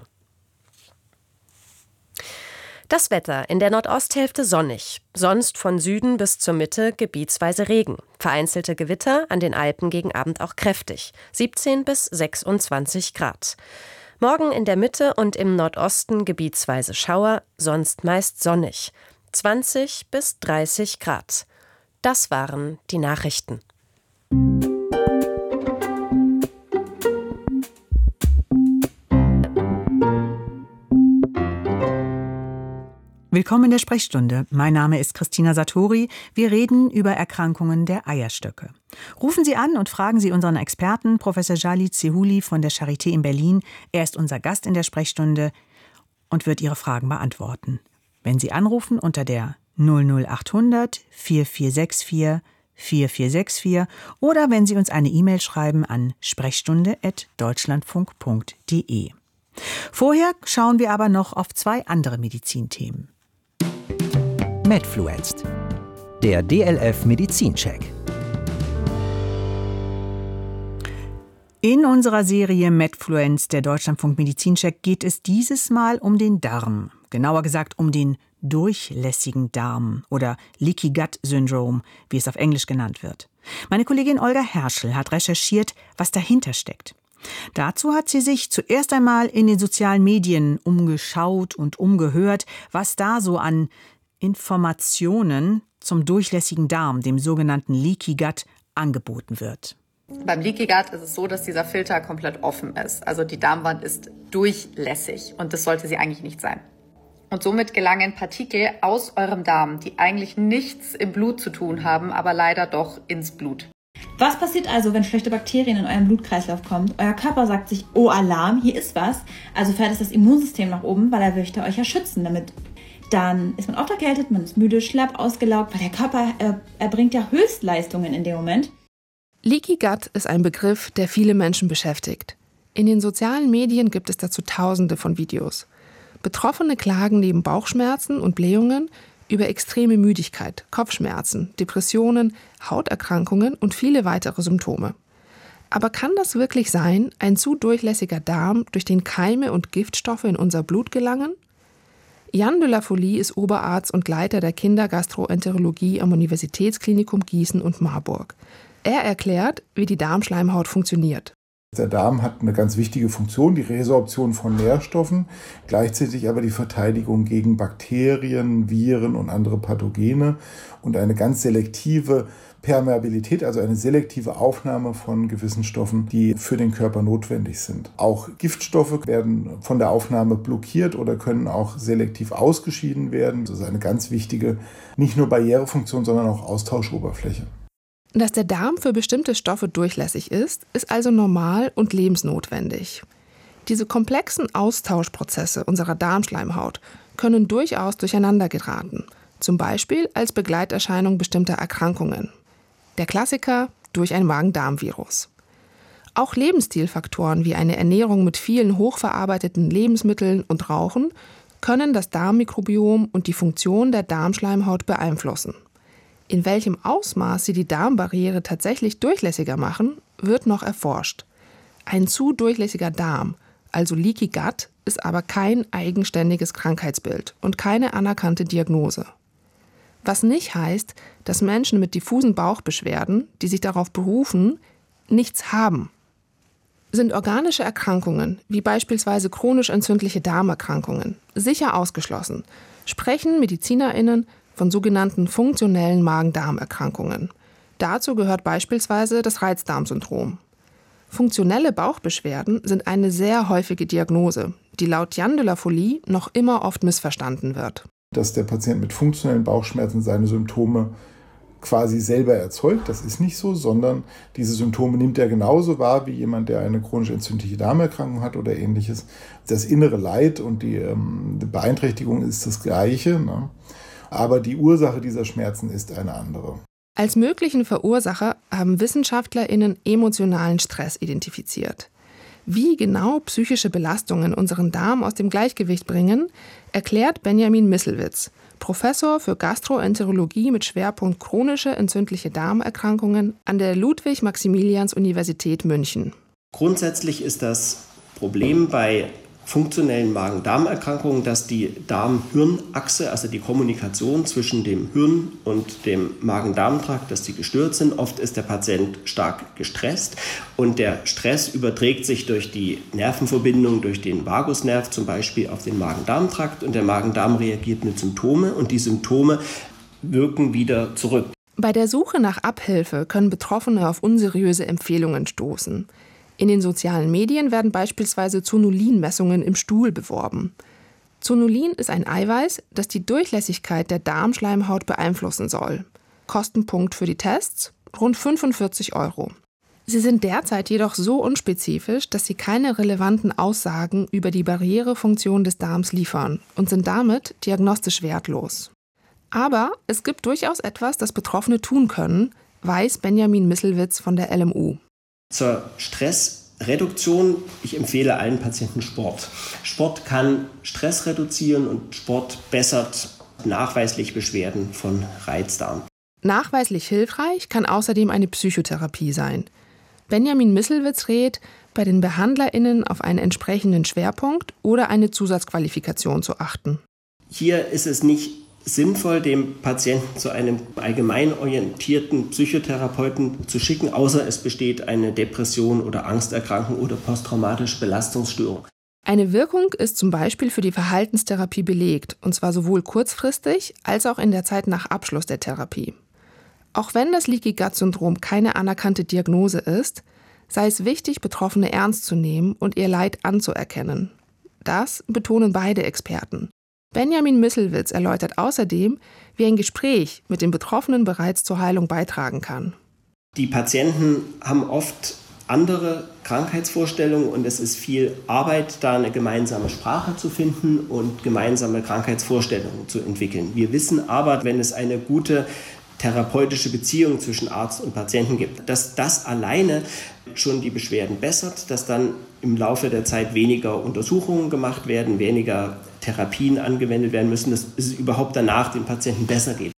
Das Wetter: in der Nordosthälfte sonnig, sonst von Süden bis zur Mitte gebietsweise Regen. Vereinzelte Gewitter, an den Alpen gegen Abend auch kräftig, siebzehn bis sechsundzwanzig Grad. Morgen in der Mitte und im Nordosten gebietsweise Schauer, sonst meist sonnig, zwanzig bis dreißig Grad. Das waren die Nachrichten. Willkommen in der Sprechstunde. Mein Name ist Christina Satori. Wir reden über Erkrankungen der Eierstöcke. Rufen Sie an und fragen Sie unseren Experten, Professor Jalid Sehouli von der Charité in Berlin. Er ist unser Gast in der Sprechstunde und wird Ihre Fragen beantworten. Wenn Sie anrufen unter der null null achthundert vier vier sechs vier vier vier sechs vier oder wenn Sie uns eine E-Mail schreiben an sprechstunde at deutschlandfunk punkt de. Vorher schauen wir aber noch auf zwei andere Medizinthemen. MedFluenzt, der D L F Medizincheck. In unserer Serie MedFluenzt, der Deutschlandfunk Medizincheck, geht es dieses Mal um den Darm. Genauer gesagt um den durchlässigen Darm oder Leaky Gut Syndrome, wie es auf Englisch genannt wird. Meine Kollegin Olga Herschel hat recherchiert, was dahinter steckt. Dazu hat sie sich zuerst einmal in den sozialen Medien umgeschaut und umgehört, was da so an Informationen zum durchlässigen Darm, dem sogenannten Leaky Gut, angeboten wird. Beim Leaky Gut ist es so, dass dieser Filter komplett offen ist. Also die Darmwand ist durchlässig und das sollte sie eigentlich nicht sein. Und somit gelangen Partikel aus eurem Darm, die eigentlich nichts im Blut zu tun haben, aber leider doch ins Blut. Was passiert also, wenn schlechte Bakterien in euren Blutkreislauf kommen? Euer Körper sagt sich, oh Alarm, hier ist was. Also fährt es das Immunsystem nach oben, weil er möchte euch ja schützen damit. Dann ist man oft erkältet, man ist müde, schlapp, ausgelaugt, weil der Körper äh, erbringt ja Höchstleistungen in dem Moment. Leaky Gut ist ein Begriff, der viele Menschen beschäftigt. In den sozialen Medien gibt es dazu tausende von Videos. Betroffene klagen neben Bauchschmerzen und Blähungen über extreme Müdigkeit, Kopfschmerzen, Depressionen, Hauterkrankungen und viele weitere Symptome. Aber kann das wirklich sein, ein zu durchlässiger Darm, durch den Keime und Giftstoffe in unser Blut gelangen? Jan de la Folie ist Oberarzt und Leiter der Kindergastroenterologie am Universitätsklinikum Gießen und Marburg. Er erklärt, wie die Darmschleimhaut funktioniert. Der Darm hat eine ganz wichtige Funktion, die Resorption von Nährstoffen, gleichzeitig aber die Verteidigung gegen Bakterien, Viren und andere Pathogene und eine ganz selektive Permeabilität, also eine selektive Aufnahme von gewissen Stoffen, die für den Körper notwendig sind. Auch Giftstoffe werden von der Aufnahme blockiert oder können auch selektiv ausgeschieden werden. Das ist eine ganz wichtige, nicht nur Barrierefunktion, sondern auch Austauscheoberfläche. Dass der Darm für bestimmte Stoffe durchlässig ist, ist also normal und lebensnotwendig. Diese komplexen Austauschprozesse unserer Darmschleimhaut können durchaus durcheinander geraten, zum Beispiel als Begleiterscheinung bestimmter Erkrankungen. Der Klassiker durch ein Magen-Darm-Virus. Auch Lebensstilfaktoren wie eine Ernährung mit vielen hochverarbeiteten Lebensmitteln und Rauchen können das Darmmikrobiom und die Funktion der Darmschleimhaut beeinflussen. In welchem Ausmaß sie die Darmbarriere tatsächlich durchlässiger machen, wird noch erforscht. Ein zu durchlässiger Darm, also Leaky Gut, ist aber kein eigenständiges Krankheitsbild und keine anerkannte Diagnose. Was nicht heißt, dass Menschen mit diffusen Bauchbeschwerden, die sich darauf berufen, nichts haben. Sind organische Erkrankungen, wie beispielsweise chronisch entzündliche Darmerkrankungen, sicher ausgeschlossen, sprechen MedizinerInnen von sogenannten funktionellen Magen-Darm-Erkrankungen. Dazu gehört beispielsweise das Reizdarmsyndrom. Funktionelle Bauchbeschwerden sind eine sehr häufige Diagnose, die laut Jan de la Folie noch immer oft missverstanden wird. Dass der Patient mit funktionellen Bauchschmerzen seine Symptome quasi selber erzeugt, das ist nicht so, sondern diese Symptome nimmt er genauso wahr wie jemand, der eine chronisch entzündliche Darmerkrankung hat oder ähnliches. Das innere Leid und die, ähm, die Beeinträchtigung ist das Gleiche, ne? Aber die Ursache dieser Schmerzen ist eine andere. Als möglichen Verursacher haben WissenschaftlerInnen emotionalen Stress identifiziert. Wie genau psychische Belastungen unseren Darm aus dem Gleichgewicht bringen, erklärt Benjamin Misselwitz, Professor für Gastroenterologie mit Schwerpunkt chronische entzündliche Darmerkrankungen an der Ludwig-Maximilians-Universität München. Grundsätzlich ist das Problem bei funktionellen Magen-Darm-Erkrankungen, dass die Darm-Hirn-Achse, also die Kommunikation zwischen dem Hirn und dem Magen-Darm-Trakt, dass die gestört sind. Oft ist der Patient stark gestresst und der Stress überträgt sich durch die Nervenverbindung, durch den Vagusnerv zum Beispiel auf den Magen-Darm-Trakt und der Magen-Darm reagiert mit Symptomen und die Symptome wirken wieder zurück. Bei der Suche nach Abhilfe können Betroffene auf unseriöse Empfehlungen stoßen. In den sozialen Medien werden beispielsweise Zonulin-Messungen im Stuhl beworben. Zonulin ist ein Eiweiß, das die Durchlässigkeit der Darmschleimhaut beeinflussen soll. Kostenpunkt für die Tests? Rund fünfundvierzig Euro. Sie sind derzeit jedoch so unspezifisch, dass sie keine relevanten Aussagen über die Barrierefunktion des Darms liefern und sind damit diagnostisch wertlos. Aber es gibt durchaus etwas, das Betroffene tun können, weiß Benjamin Misselwitz von der L M U. Zur Stressreduktion, ich empfehle allen Patienten Sport. Sport kann Stress reduzieren und Sport bessert nachweislich Beschwerden von Reizdarm. Nachweislich hilfreich kann außerdem eine Psychotherapie sein. Benjamin Misselwitz rät, bei den BehandlerInnen auf einen entsprechenden Schwerpunkt oder eine Zusatzqualifikation zu achten. Hier ist es nicht sinnvoll, dem Patienten zu einem allgemein orientierten Psychotherapeuten zu schicken, außer es besteht eine Depression oder Angsterkrankung oder posttraumatische Belastungsstörung. Eine Wirkung ist zum Beispiel für die Verhaltenstherapie belegt, und zwar sowohl kurzfristig als auch in der Zeit nach Abschluss der Therapie. Auch wenn das Leaky-Gut-Syndrom keine anerkannte Diagnose ist, sei es wichtig, Betroffene ernst zu nehmen und ihr Leid anzuerkennen. Das betonen beide Experten. Benjamin Misselwitz erläutert außerdem, wie ein Gespräch mit den Betroffenen bereits zur Heilung beitragen kann. Die Patienten haben oft andere Krankheitsvorstellungen und es ist viel Arbeit, da eine gemeinsame Sprache zu finden und gemeinsame Krankheitsvorstellungen zu entwickeln. Wir wissen aber, wenn es eine gute therapeutische Beziehung zwischen Arzt und Patienten gibt, dass das alleine schon die Beschwerden bessert, dass dann im Laufe der Zeit weniger Untersuchungen gemacht werden, weniger Therapien angewendet werden müssen, dass es überhaupt danach dem Patienten besser geht.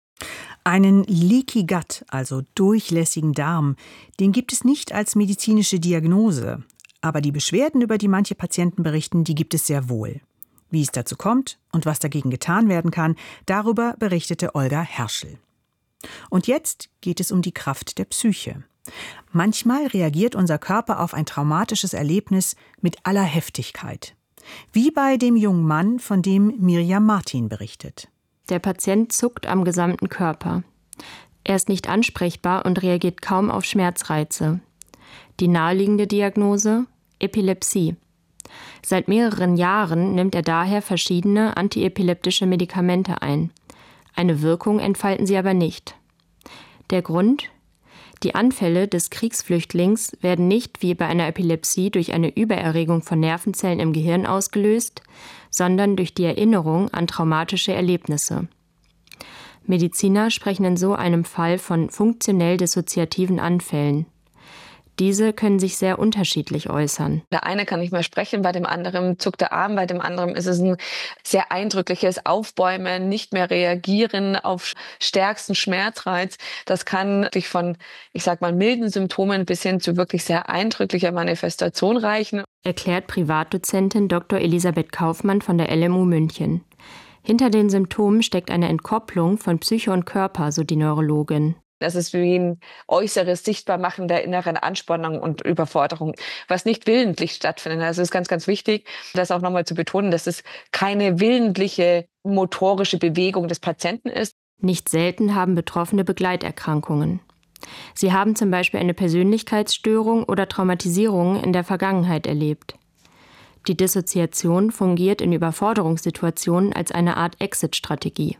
Einen Leaky Gut, also durchlässigen Darm, den gibt es nicht als medizinische Diagnose. Aber die Beschwerden, über die manche Patienten berichten, die gibt es sehr wohl. Wie es dazu kommt und was dagegen getan werden kann, darüber berichtete Olga Herschel. Und jetzt geht es um die Kraft der Psyche. Manchmal reagiert unser Körper auf ein traumatisches Erlebnis mit aller Heftigkeit. Wie bei dem jungen Mann, von dem Mirjam Martin berichtet. Der Patient zuckt am gesamten Körper. Er ist nicht ansprechbar und reagiert kaum auf Schmerzreize. Die naheliegende Diagnose: Epilepsie. Seit mehreren Jahren nimmt er daher verschiedene antiepileptische Medikamente ein. Eine Wirkung entfalten sie aber nicht. Der Grund? Die Anfälle des Kriegsflüchtlings werden nicht wie bei einer Epilepsie durch eine Übererregung von Nervenzellen im Gehirn ausgelöst, sondern durch die Erinnerung an traumatische Erlebnisse. Mediziner sprechen in so einem Fall von funktionell dissoziativen Anfällen. Diese können sich sehr unterschiedlich äußern. Der eine kann nicht mehr sprechen, bei dem anderen zuckt der Arm, bei dem anderen ist es ein sehr eindrückliches Aufbäumen, nicht mehr reagieren auf stärksten Schmerzreiz. Das kann sich von, ich sag mal, milden Symptomen bis hin zu wirklich sehr eindrücklicher Manifestation reichen. Erklärt Privatdozentin Doktor Elisabeth Kaufmann von der L M U München. Hinter den Symptomen steckt eine Entkopplung von Psyche und Körper, so die Neurologin. Das ist wie ein äußeres Sichtbarmachen der inneren Anspannung und Überforderung, was nicht willentlich stattfindet. Also es ist ganz, ganz wichtig, das auch nochmal zu betonen, dass es keine willentliche motorische Bewegung des Patienten ist. Nicht selten haben Betroffene Begleiterkrankungen. Sie haben zum Beispiel eine Persönlichkeitsstörung oder Traumatisierungen in der Vergangenheit erlebt. Die Dissoziation fungiert in Überforderungssituationen als eine Art Exit-Strategie.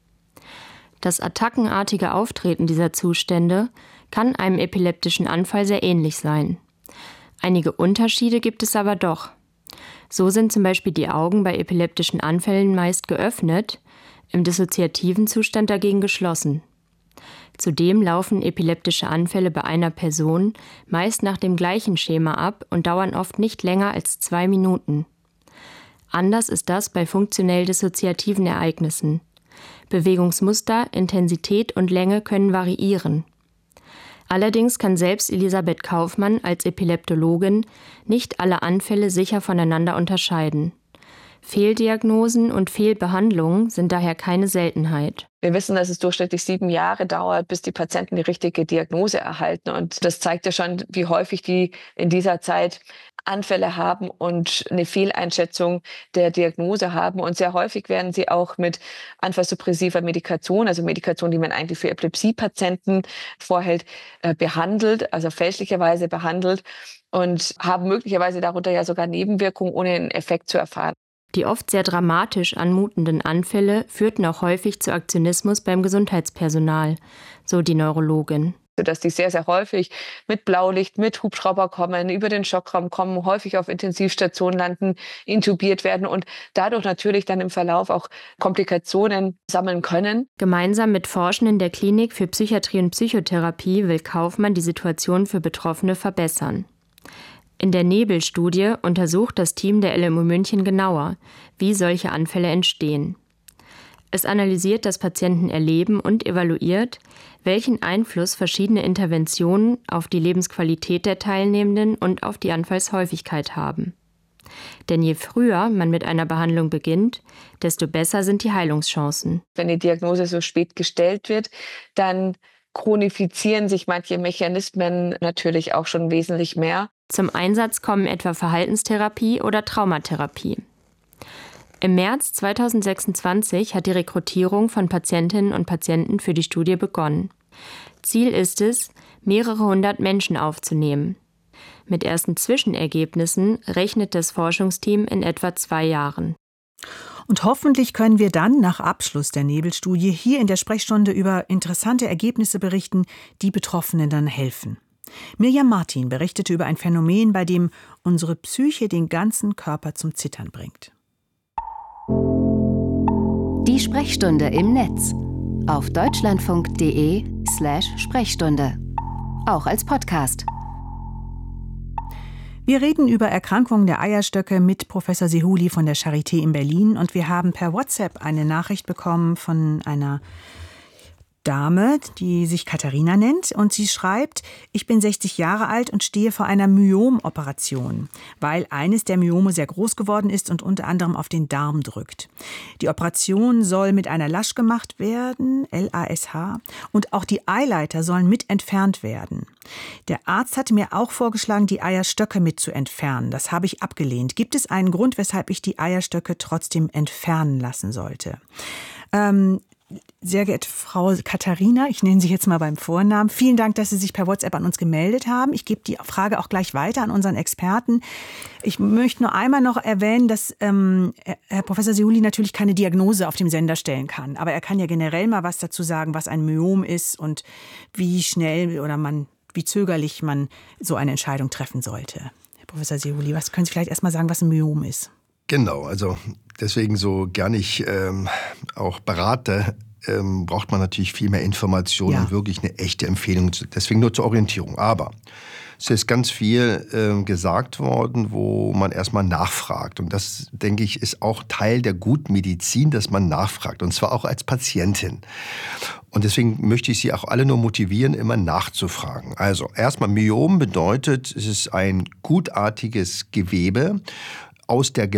Das attackenartige Auftreten dieser Zustände kann einem epileptischen Anfall sehr ähnlich sein. Einige Unterschiede gibt es aber doch. So sind zum Beispiel die Augen bei epileptischen Anfällen meist geöffnet, im dissoziativen Zustand dagegen geschlossen. Zudem laufen epileptische Anfälle bei einer Person meist nach dem gleichen Schema ab und dauern oft nicht länger als zwei Minuten. Anders ist das bei funktionell dissoziativen Ereignissen. Bewegungsmuster, Intensität und Länge können variieren. Allerdings kann selbst Elisabeth Kaufmann als Epileptologin nicht alle Anfälle sicher voneinander unterscheiden. Fehldiagnosen und Fehlbehandlungen sind daher keine Seltenheit. Wir wissen, dass es durchschnittlich sieben Jahre dauert, bis die Patienten die richtige Diagnose erhalten. Und das zeigt ja schon, wie häufig die in dieser Zeit Anfälle haben und eine Fehleinschätzung der Diagnose haben. Und sehr häufig werden sie auch mit anfallsuppressiver Medikation, also Medikation, die man eigentlich für Epilepsie-Patienten vorhält, behandelt, also fälschlicherweise behandelt und haben möglicherweise darunter ja sogar Nebenwirkungen, ohne einen Effekt zu erfahren. Die oft sehr dramatisch anmutenden Anfälle führten auch häufig zu Aktionismus beim Gesundheitspersonal, so die Neurologin. Dass die sehr, sehr häufig mit Blaulicht, mit Hubschrauber kommen, über den Schockraum kommen, häufig auf Intensivstationen landen, intubiert werden und dadurch natürlich dann im Verlauf auch Komplikationen sammeln können. Gemeinsam mit Forschenden der Klinik für Psychiatrie und Psychotherapie will Kaufmann die Situation für Betroffene verbessern. In der Nebel-Studie untersucht das Team der L M U München genauer, wie solche Anfälle entstehen. Es analysiert das Patientenerleben und evaluiert, welchen Einfluss verschiedene Interventionen auf die Lebensqualität der Teilnehmenden und auf die Anfallshäufigkeit haben. Denn je früher man mit einer Behandlung beginnt, desto besser sind die Heilungschancen. Wenn die Diagnose so spät gestellt wird, dann chronifizieren sich manche Mechanismen natürlich auch schon wesentlich mehr. Zum Einsatz kommen etwa Verhaltenstherapie oder Traumatherapie. Im März zweitausendsechsundzwanzig hat die Rekrutierung von Patientinnen und Patienten für die Studie begonnen. Ziel ist es, mehrere hundert Menschen aufzunehmen. Mit ersten Zwischenergebnissen rechnet das Forschungsteam in etwa zwei Jahren. Und hoffentlich können wir dann nach Abschluss der Nebel-Studie hier in der Sprechstunde über interessante Ergebnisse berichten, die Betroffenen dann helfen. Mirjam Martin berichtete über ein Phänomen, bei dem unsere Psyche den ganzen Körper zum Zittern bringt. Die Sprechstunde im Netz auf deutschlandfunk.de slash Sprechstunde. Auch als Podcast. Wir reden über Erkrankungen der Eierstöcke mit Professor Sehouli von der Charité in Berlin und wir haben per WhatsApp eine Nachricht bekommen von einer Dame, die sich Katharina nennt, und sie schreibt: Ich bin sechzig Jahre alt und stehe vor einer Myomoperation, weil eines der Myome sehr groß geworden ist und unter anderem auf den Darm drückt. Die Operation soll mit einer Lasch gemacht werden, L A S H, und auch die Eileiter sollen mit entfernt werden. Der Arzt hatte mir auch vorgeschlagen, die Eierstöcke mit zu entfernen. Das habe ich abgelehnt. Gibt es einen Grund, weshalb ich die Eierstöcke trotzdem entfernen lassen sollte? Ähm, Sehr geehrte Frau Katharina, ich nenne Sie jetzt mal beim Vornamen, vielen Dank, dass Sie sich per WhatsApp an uns gemeldet haben. Ich gebe die Frage auch gleich weiter an unseren Experten. Ich möchte nur einmal noch erwähnen, dass ähm, Herr Professor Sehouli natürlich keine Diagnose auf dem Sender stellen kann. Aber er kann ja generell mal was dazu sagen, was ein Myom ist und wie schnell oder man, wie zögerlich man so eine Entscheidung treffen sollte. Herr Professor Sehouli, was können Sie vielleicht erst mal sagen, was ein Myom ist? Genau, also deswegen so gerne ich ähm, auch berate, ähm, braucht man natürlich viel mehr Informationen ja. und wirklich eine echte Empfehlung. Deswegen nur zur Orientierung. Aber es ist ganz viel äh, gesagt worden, wo man erstmal nachfragt. Und das, denke ich, ist auch Teil der guten Medizin, dass man nachfragt. Und zwar auch als Patientin. Und deswegen möchte ich Sie auch alle nur motivieren, immer nachzufragen. Also erstmal, Myom bedeutet, es ist ein gutartiges Gewebe aus der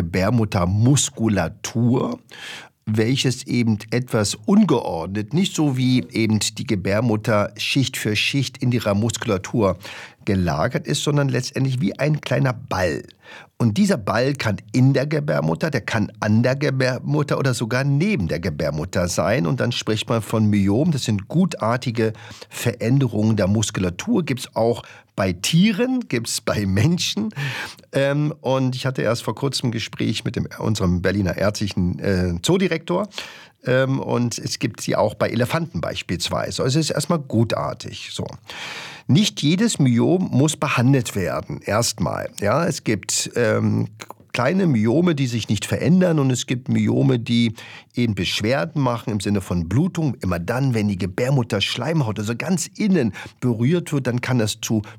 Gebärmuttermuskulatur, welches eben etwas ungeordnet, nicht so wie eben die Gebärmutter Schicht für Schicht in ihrer Muskulatur gelagert ist, sondern letztendlich wie ein kleiner Ball. Und dieser Ball kann in der Gebärmutter, der kann an der Gebärmutter oder sogar neben der Gebärmutter sein. Und dann spricht man von Myom. Das sind gutartige Veränderungen der Muskulatur. Gibt es auch bei Tieren, gibt es bei Menschen. Ähm, und ich hatte erst vor kurzem ein Gespräch mit dem, unserem Berliner ärztlichen äh, Zoodirektor. Ähm, und es gibt sie auch bei Elefanten beispielsweise. Also es ist erstmal gutartig. So. Nicht jedes Myom muss behandelt werden, erstmal. Ja, es gibt ähm, kleine Myome, die sich nicht verändern, und es gibt Myome, die eben Beschwerden machen im Sinne von Blutung. Immer dann, wenn die Gebärmutterschleimhaut, also ganz innen, berührt wird, dann kann das zu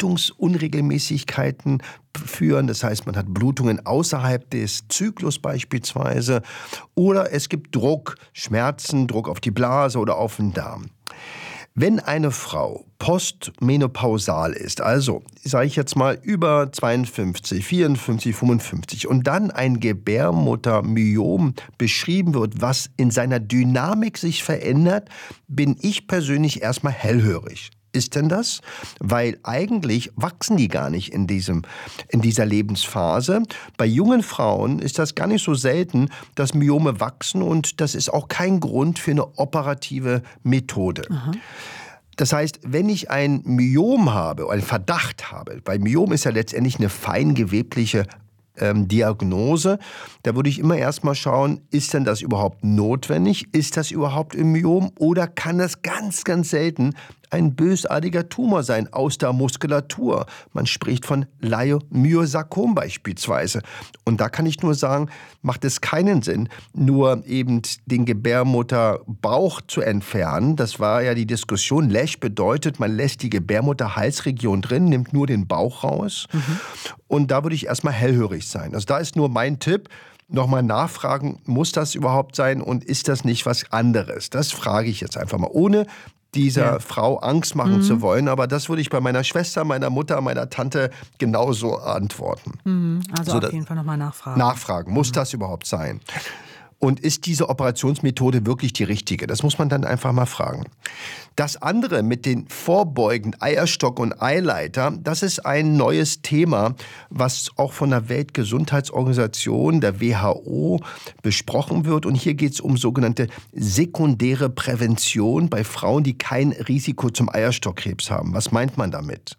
Blutungsunregelmäßigkeiten führen. Das heißt, man hat Blutungen außerhalb des Zyklus beispielsweise. Oder es gibt Druck, Schmerzen, Druck auf die Blase oder auf den Darm. Wenn eine Frau postmenopausal ist, also sage ich jetzt mal über zweiundfünfzig, vierundfünfzig, fünfundfünfzig, und dann ein Gebärmuttermyom beschrieben wird, was in seiner Dynamik sich verändert, bin ich persönlich erstmal hellhörig. Ist denn das? Weil eigentlich wachsen die gar nicht in, diesem, in dieser Lebensphase. Bei jungen Frauen ist das gar nicht so selten, dass Myome wachsen, und das ist auch kein Grund für eine operative Methode. Aha. Das heißt, wenn ich ein Myom habe, einen Verdacht habe, weil Myom ist ja letztendlich eine feingewebliche Ähm, Diagnose, da würde ich immer erstmal schauen, ist denn das überhaupt notwendig? Ist das überhaupt ein Myom? Oder kann das ganz, ganz selten ein bösartiger Tumor sein aus der Muskulatur? Man spricht von Leiomyosarkom beispielsweise. Und da kann ich nur sagen, macht es keinen Sinn, nur eben den Gebärmutterbauch zu entfernen. Das war ja die Diskussion. Lash bedeutet, man lässt die Gebärmutterhalsregion drin, nimmt nur den Bauch raus. Mhm. Und da würde ich erstmal hellhörig sein. Also da ist nur mein Tipp, nochmal nachfragen, muss das überhaupt sein und ist das nicht was anderes? Das frage ich jetzt einfach mal, ohne dieser ja. Frau Angst machen mhm. zu wollen. Aber das würde ich bei meiner Schwester, meiner Mutter, meiner Tante genauso antworten. Mhm. Also so, auf jeden Fall nochmal nachfragen. Nachfragen, muss mhm. das überhaupt sein? Und ist diese Operationsmethode wirklich die richtige? Das muss man dann einfach mal fragen. Das andere mit den vorbeugend Eierstock und Eileiter, das ist ein neues Thema, was auch von der Weltgesundheitsorganisation, der W H O, besprochen wird. Und hier geht es um sogenannte sekundäre Prävention bei Frauen, die kein Risiko zum Eierstockkrebs haben. Was meint man damit?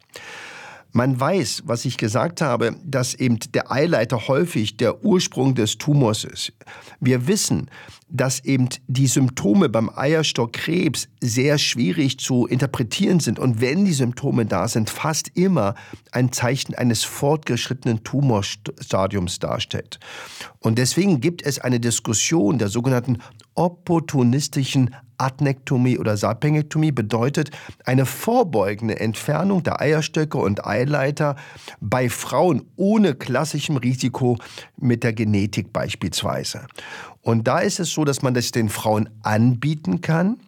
Man weiß, was ich gesagt habe, dass eben der Eileiter häufig der Ursprung des Tumors ist. Wir wissen, dass eben die Symptome beim Eierstockkrebs sehr schwierig zu interpretieren sind. Und wenn die Symptome da sind, fast immer ein Zeichen eines fortgeschrittenen Tumorstadiums darstellt. Und deswegen gibt es eine Diskussion der sogenannten opportunistischen Adnektomie oder Salpingektomie, bedeutet eine vorbeugende Entfernung der Eierstöcke und Eileiter bei Frauen ohne klassischem Risiko mit der Genetik beispielsweise. Und da ist es so, dass man das den Frauen anbieten kann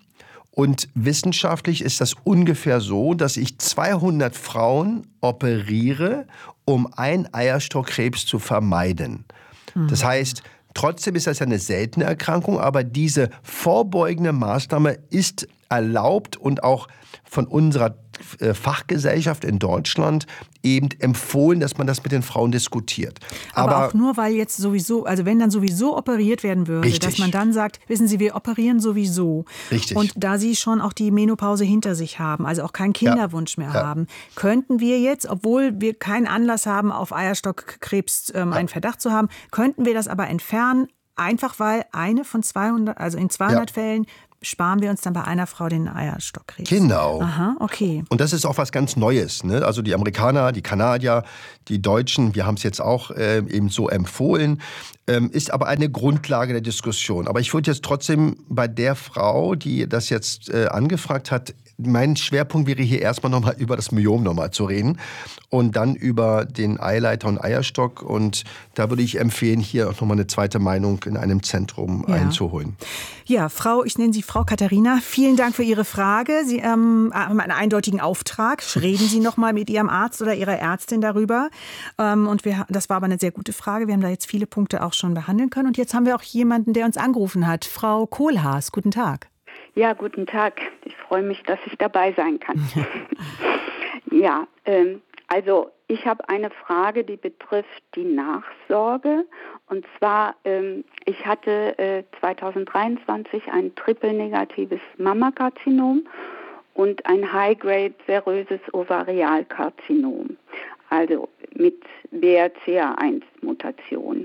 Und wissenschaftlich ist das ungefähr so, dass ich zweihundert Frauen operiere, um einen Eierstockkrebs zu vermeiden. Mhm. Das heißt, trotzdem ist das eine seltene Erkrankung, aber diese vorbeugende Maßnahme ist erlaubt und auch von unserer Fachgesellschaft in Deutschland eben empfohlen, dass man das mit den Frauen diskutiert. Aber, Aber auch nur, weil jetzt sowieso, also wenn dann sowieso operiert werden würde, richtig. Dass man dann sagt, wissen Sie, wir operieren sowieso. Richtig. Und da Sie schon auch die Menopause hinter sich haben, also auch keinen Kinderwunsch ja. mehr ja. haben, könnten wir jetzt, obwohl wir keinen Anlass haben, auf Eierstockkrebs ähm, ja. einen Verdacht zu haben, könnten wir das aber entfernen, einfach weil eine von zweihundert, also in zweihundert ja. Fällen sparen wir uns dann bei einer Frau den Eierstockkrebs. Genau. Aha, okay. Und das ist auch was ganz Neues. Ne? Also die Amerikaner, die Kanadier, die Deutschen, wir haben es jetzt auch äh, eben so empfohlen, ähm, ist aber eine Grundlage der Diskussion. Aber ich würde jetzt trotzdem bei der Frau, die das jetzt äh, angefragt hat, mein Schwerpunkt wäre hier erstmal nochmal über das Myom nochmal zu reden und dann über den Eileiter und Eierstock. Und da würde ich empfehlen, hier auch nochmal eine zweite Meinung in einem Zentrum ja. einzuholen. Ja, Frau, ich nenne Sie Frau Katharina. Vielen Dank für Ihre Frage. Sie ähm, haben einen eindeutigen Auftrag. Reden Sie nochmal mit Ihrem Arzt oder Ihrer Ärztin darüber. Ähm, und wir, das war aber eine sehr gute Frage. Wir haben da jetzt viele Punkte auch schon behandeln können. Und jetzt haben wir auch jemanden, der uns angerufen hat. Frau Kohlhaas, guten Tag. Ja, guten Tag. Ich freue mich, dass ich dabei sein kann. ja, ähm, also ich habe eine Frage, die betrifft die Nachsorge. Und zwar, ähm, ich hatte äh, zweitausenddreiundzwanzig ein triple-negatives Mammakarzinom und ein High-Grade seröses Ovarialkarzinom, also mit B R C A eins Mutation.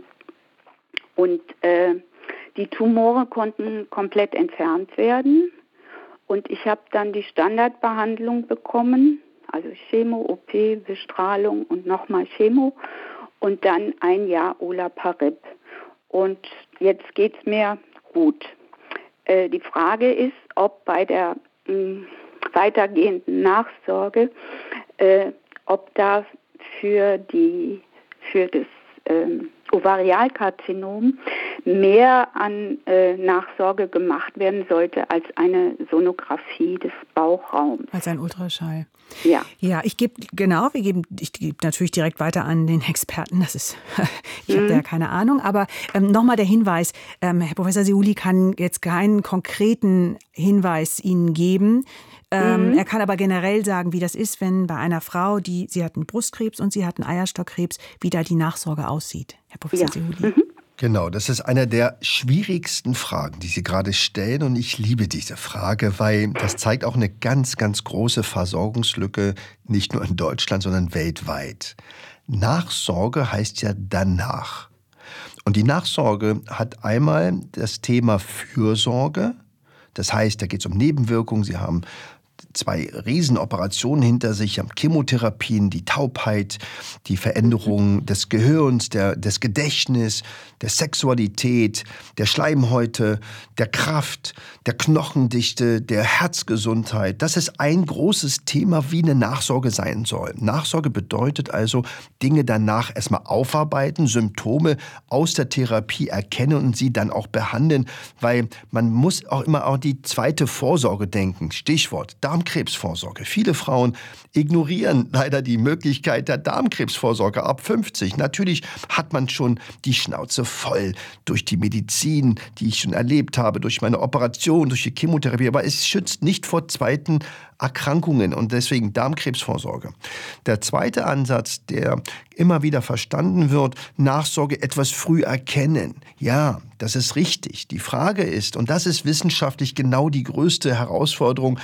Und äh, die Tumore konnten komplett entfernt werden und ich habe dann die Standardbehandlung bekommen, also Chemo, O P, Bestrahlung und nochmal Chemo und dann ein Jahr Olaparib. Und jetzt geht es mir gut. Äh, die Frage ist, ob bei der mh, weitergehenden Nachsorge, äh, ob da für, die, für das ähm, Ovarialkarzinom mehr an äh, Nachsorge gemacht werden sollte als eine Sonographie des Bauchraums. Als ein Ultraschall. Ja. Ja, ich gebe, genau, wir geben, ich gebe natürlich direkt weiter an den Experten. Das ist, ich habe mhm. da ja keine Ahnung. Aber ähm, nochmal der Hinweis, ähm, Herr Professor Sehouli kann jetzt keinen konkreten Hinweis Ihnen geben. Ähm, mhm. Er kann aber generell sagen, wie das ist, wenn bei einer Frau, die, sie hat einen Brustkrebs und sie hat einen Eierstockkrebs, wie da die Nachsorge aussieht. Herr Professor ja. Sehouli. Mhm. Genau, das ist eine der schwierigsten Fragen, die Sie gerade stellen. Und ich liebe diese Frage, weil das zeigt auch eine ganz, ganz große Versorgungslücke, nicht nur in Deutschland, sondern weltweit. Nachsorge heißt ja danach. Und die Nachsorge hat einmal das Thema Fürsorge. Das heißt, da geht es um Nebenwirkungen. Sie haben zwei Riesenoperationen hinter sich, haben Chemotherapien, die Taubheit, die Veränderung des Gehirns, der, des Gedächtnisses, der Sexualität, der Schleimhäute, der Kraft, der Knochendichte, der Herzgesundheit. Das ist ein großes Thema, wie eine Nachsorge sein soll. Nachsorge bedeutet also, Dinge danach erstmal aufarbeiten, Symptome aus der Therapie erkennen und sie dann auch behandeln, weil man muss auch immer auch die zweite Vorsorge denken. Stichwort Darmkrebsvorsorge. Viele Frauen ignorieren leider die Möglichkeit der Darmkrebsvorsorge ab fünfzig. Natürlich hat man schon die Schnauze voll durch die Medizin, die ich schon erlebt habe, durch meine Operation, durch die Chemotherapie, aber es schützt nicht vor zweiten Erkrankungen und deswegen Darmkrebsvorsorge. Der zweite Ansatz, der immer wieder verstanden wird, Nachsorge etwas früh erkennen. Ja, das ist richtig. Die Frage ist, und das ist wissenschaftlich genau die größte Herausforderung,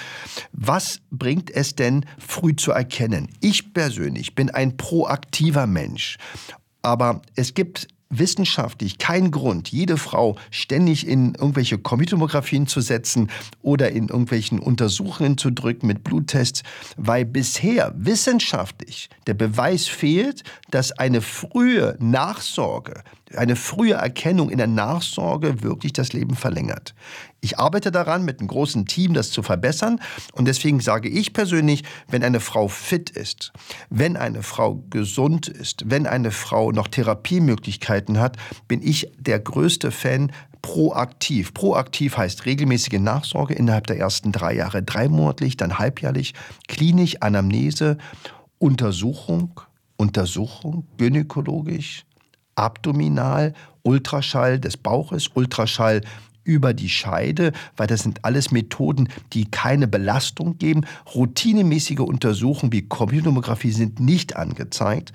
was bringt es denn, früh zu erkennen? Ich persönlich bin ein proaktiver Mensch, aber es gibt wissenschaftlich keinen Grund, jede Frau ständig in irgendwelche Computertomographien zu setzen oder in irgendwelchen Untersuchungen zu drücken mit Bluttests, weil bisher wissenschaftlich der Beweis fehlt, dass eine frühe Nachsorge eine frühe Erkennung in der Nachsorge wirklich das Leben verlängert. Ich arbeite daran, mit einem großen Team das zu verbessern. Und deswegen sage ich persönlich, wenn eine Frau fit ist, wenn eine Frau gesund ist, wenn eine Frau noch Therapiemöglichkeiten hat, bin ich der größte Fan proaktiv. Proaktiv heißt regelmäßige Nachsorge innerhalb der ersten drei Jahre, dreimonatlich, dann halbjährlich, klinisch, Anamnese, Untersuchung, Untersuchung, gynäkologisch, abdominal, Ultraschall des Bauches, Ultraschall über die Scheide, weil das sind alles Methoden, die keine Belastung geben. Routinemäßige Untersuchungen wie Computertomographie sind nicht angezeigt.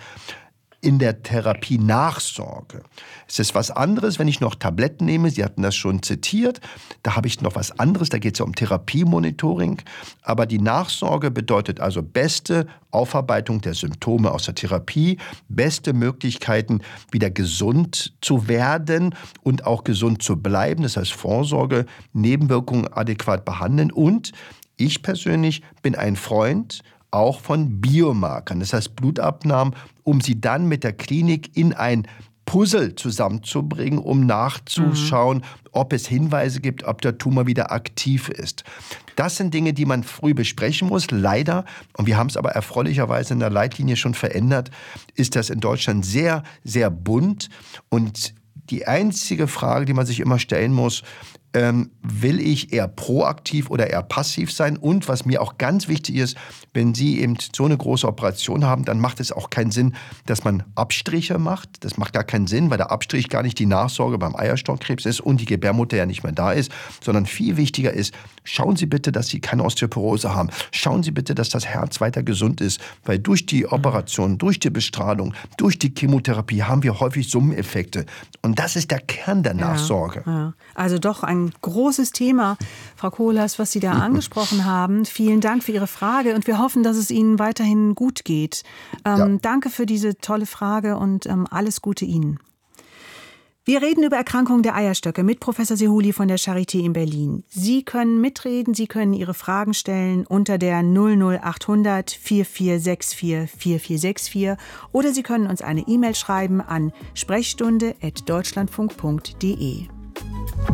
In der Therapie-Nachsorge. Es ist was anderes, wenn ich noch Tabletten nehme. Sie hatten das schon zitiert. Da habe ich noch was anderes. Da geht es ja um Therapiemonitoring. Aber die Nachsorge bedeutet also beste Aufarbeitung der Symptome aus der Therapie, beste Möglichkeiten, wieder gesund zu werden und auch gesund zu bleiben. Das heißt Vorsorge, Nebenwirkungen adäquat behandeln. Und ich persönlich bin ein Freund auch von Biomarkern, das heißt Blutabnahmen, um sie dann mit der Klinik in ein Puzzle zusammenzubringen, um nachzuschauen, mhm. ob es Hinweise gibt, ob der Tumor wieder aktiv ist. Das sind Dinge, die man früh besprechen muss. Leider, und wir haben es aber erfreulicherweise in der Leitlinie schon verändert, ist das in Deutschland sehr, sehr bunt. Und die einzige Frage, die man sich immer stellen muss, Ähm, will ich eher proaktiv oder eher passiv sein? Und was mir auch ganz wichtig ist, wenn Sie eben so eine große Operation haben, dann macht es auch keinen Sinn, dass man Abstriche macht. Das macht gar keinen Sinn, weil der Abstrich gar nicht die Nachsorge beim Eierstockkrebs ist und die Gebärmutter ja nicht mehr da ist, sondern viel wichtiger ist, schauen Sie bitte, dass Sie keine Osteoporose haben. Schauen Sie bitte, dass das Herz weiter gesund ist, weil durch die Operation, durch die Bestrahlung, durch die Chemotherapie haben wir häufig Summeneffekte. Und das ist der Kern der Nachsorge. Ja, ja. Also doch ein großes Thema, Frau Kohlhaas, was Sie da angesprochen haben. Vielen Dank für Ihre Frage und wir hoffen, dass es Ihnen weiterhin gut geht. Ähm, ja. Danke für diese tolle Frage und ähm, alles Gute Ihnen. Wir reden über Erkrankungen der Eierstöcke mit Professor Sehouli von der Charité in Berlin. Sie können mitreden, Sie können Ihre Fragen stellen unter der null null achthundert vier vier sechs vier vier vier sechs vier oder Sie können uns eine E-Mail schreiben an sprechstunde at deutschlandfunk punkt de.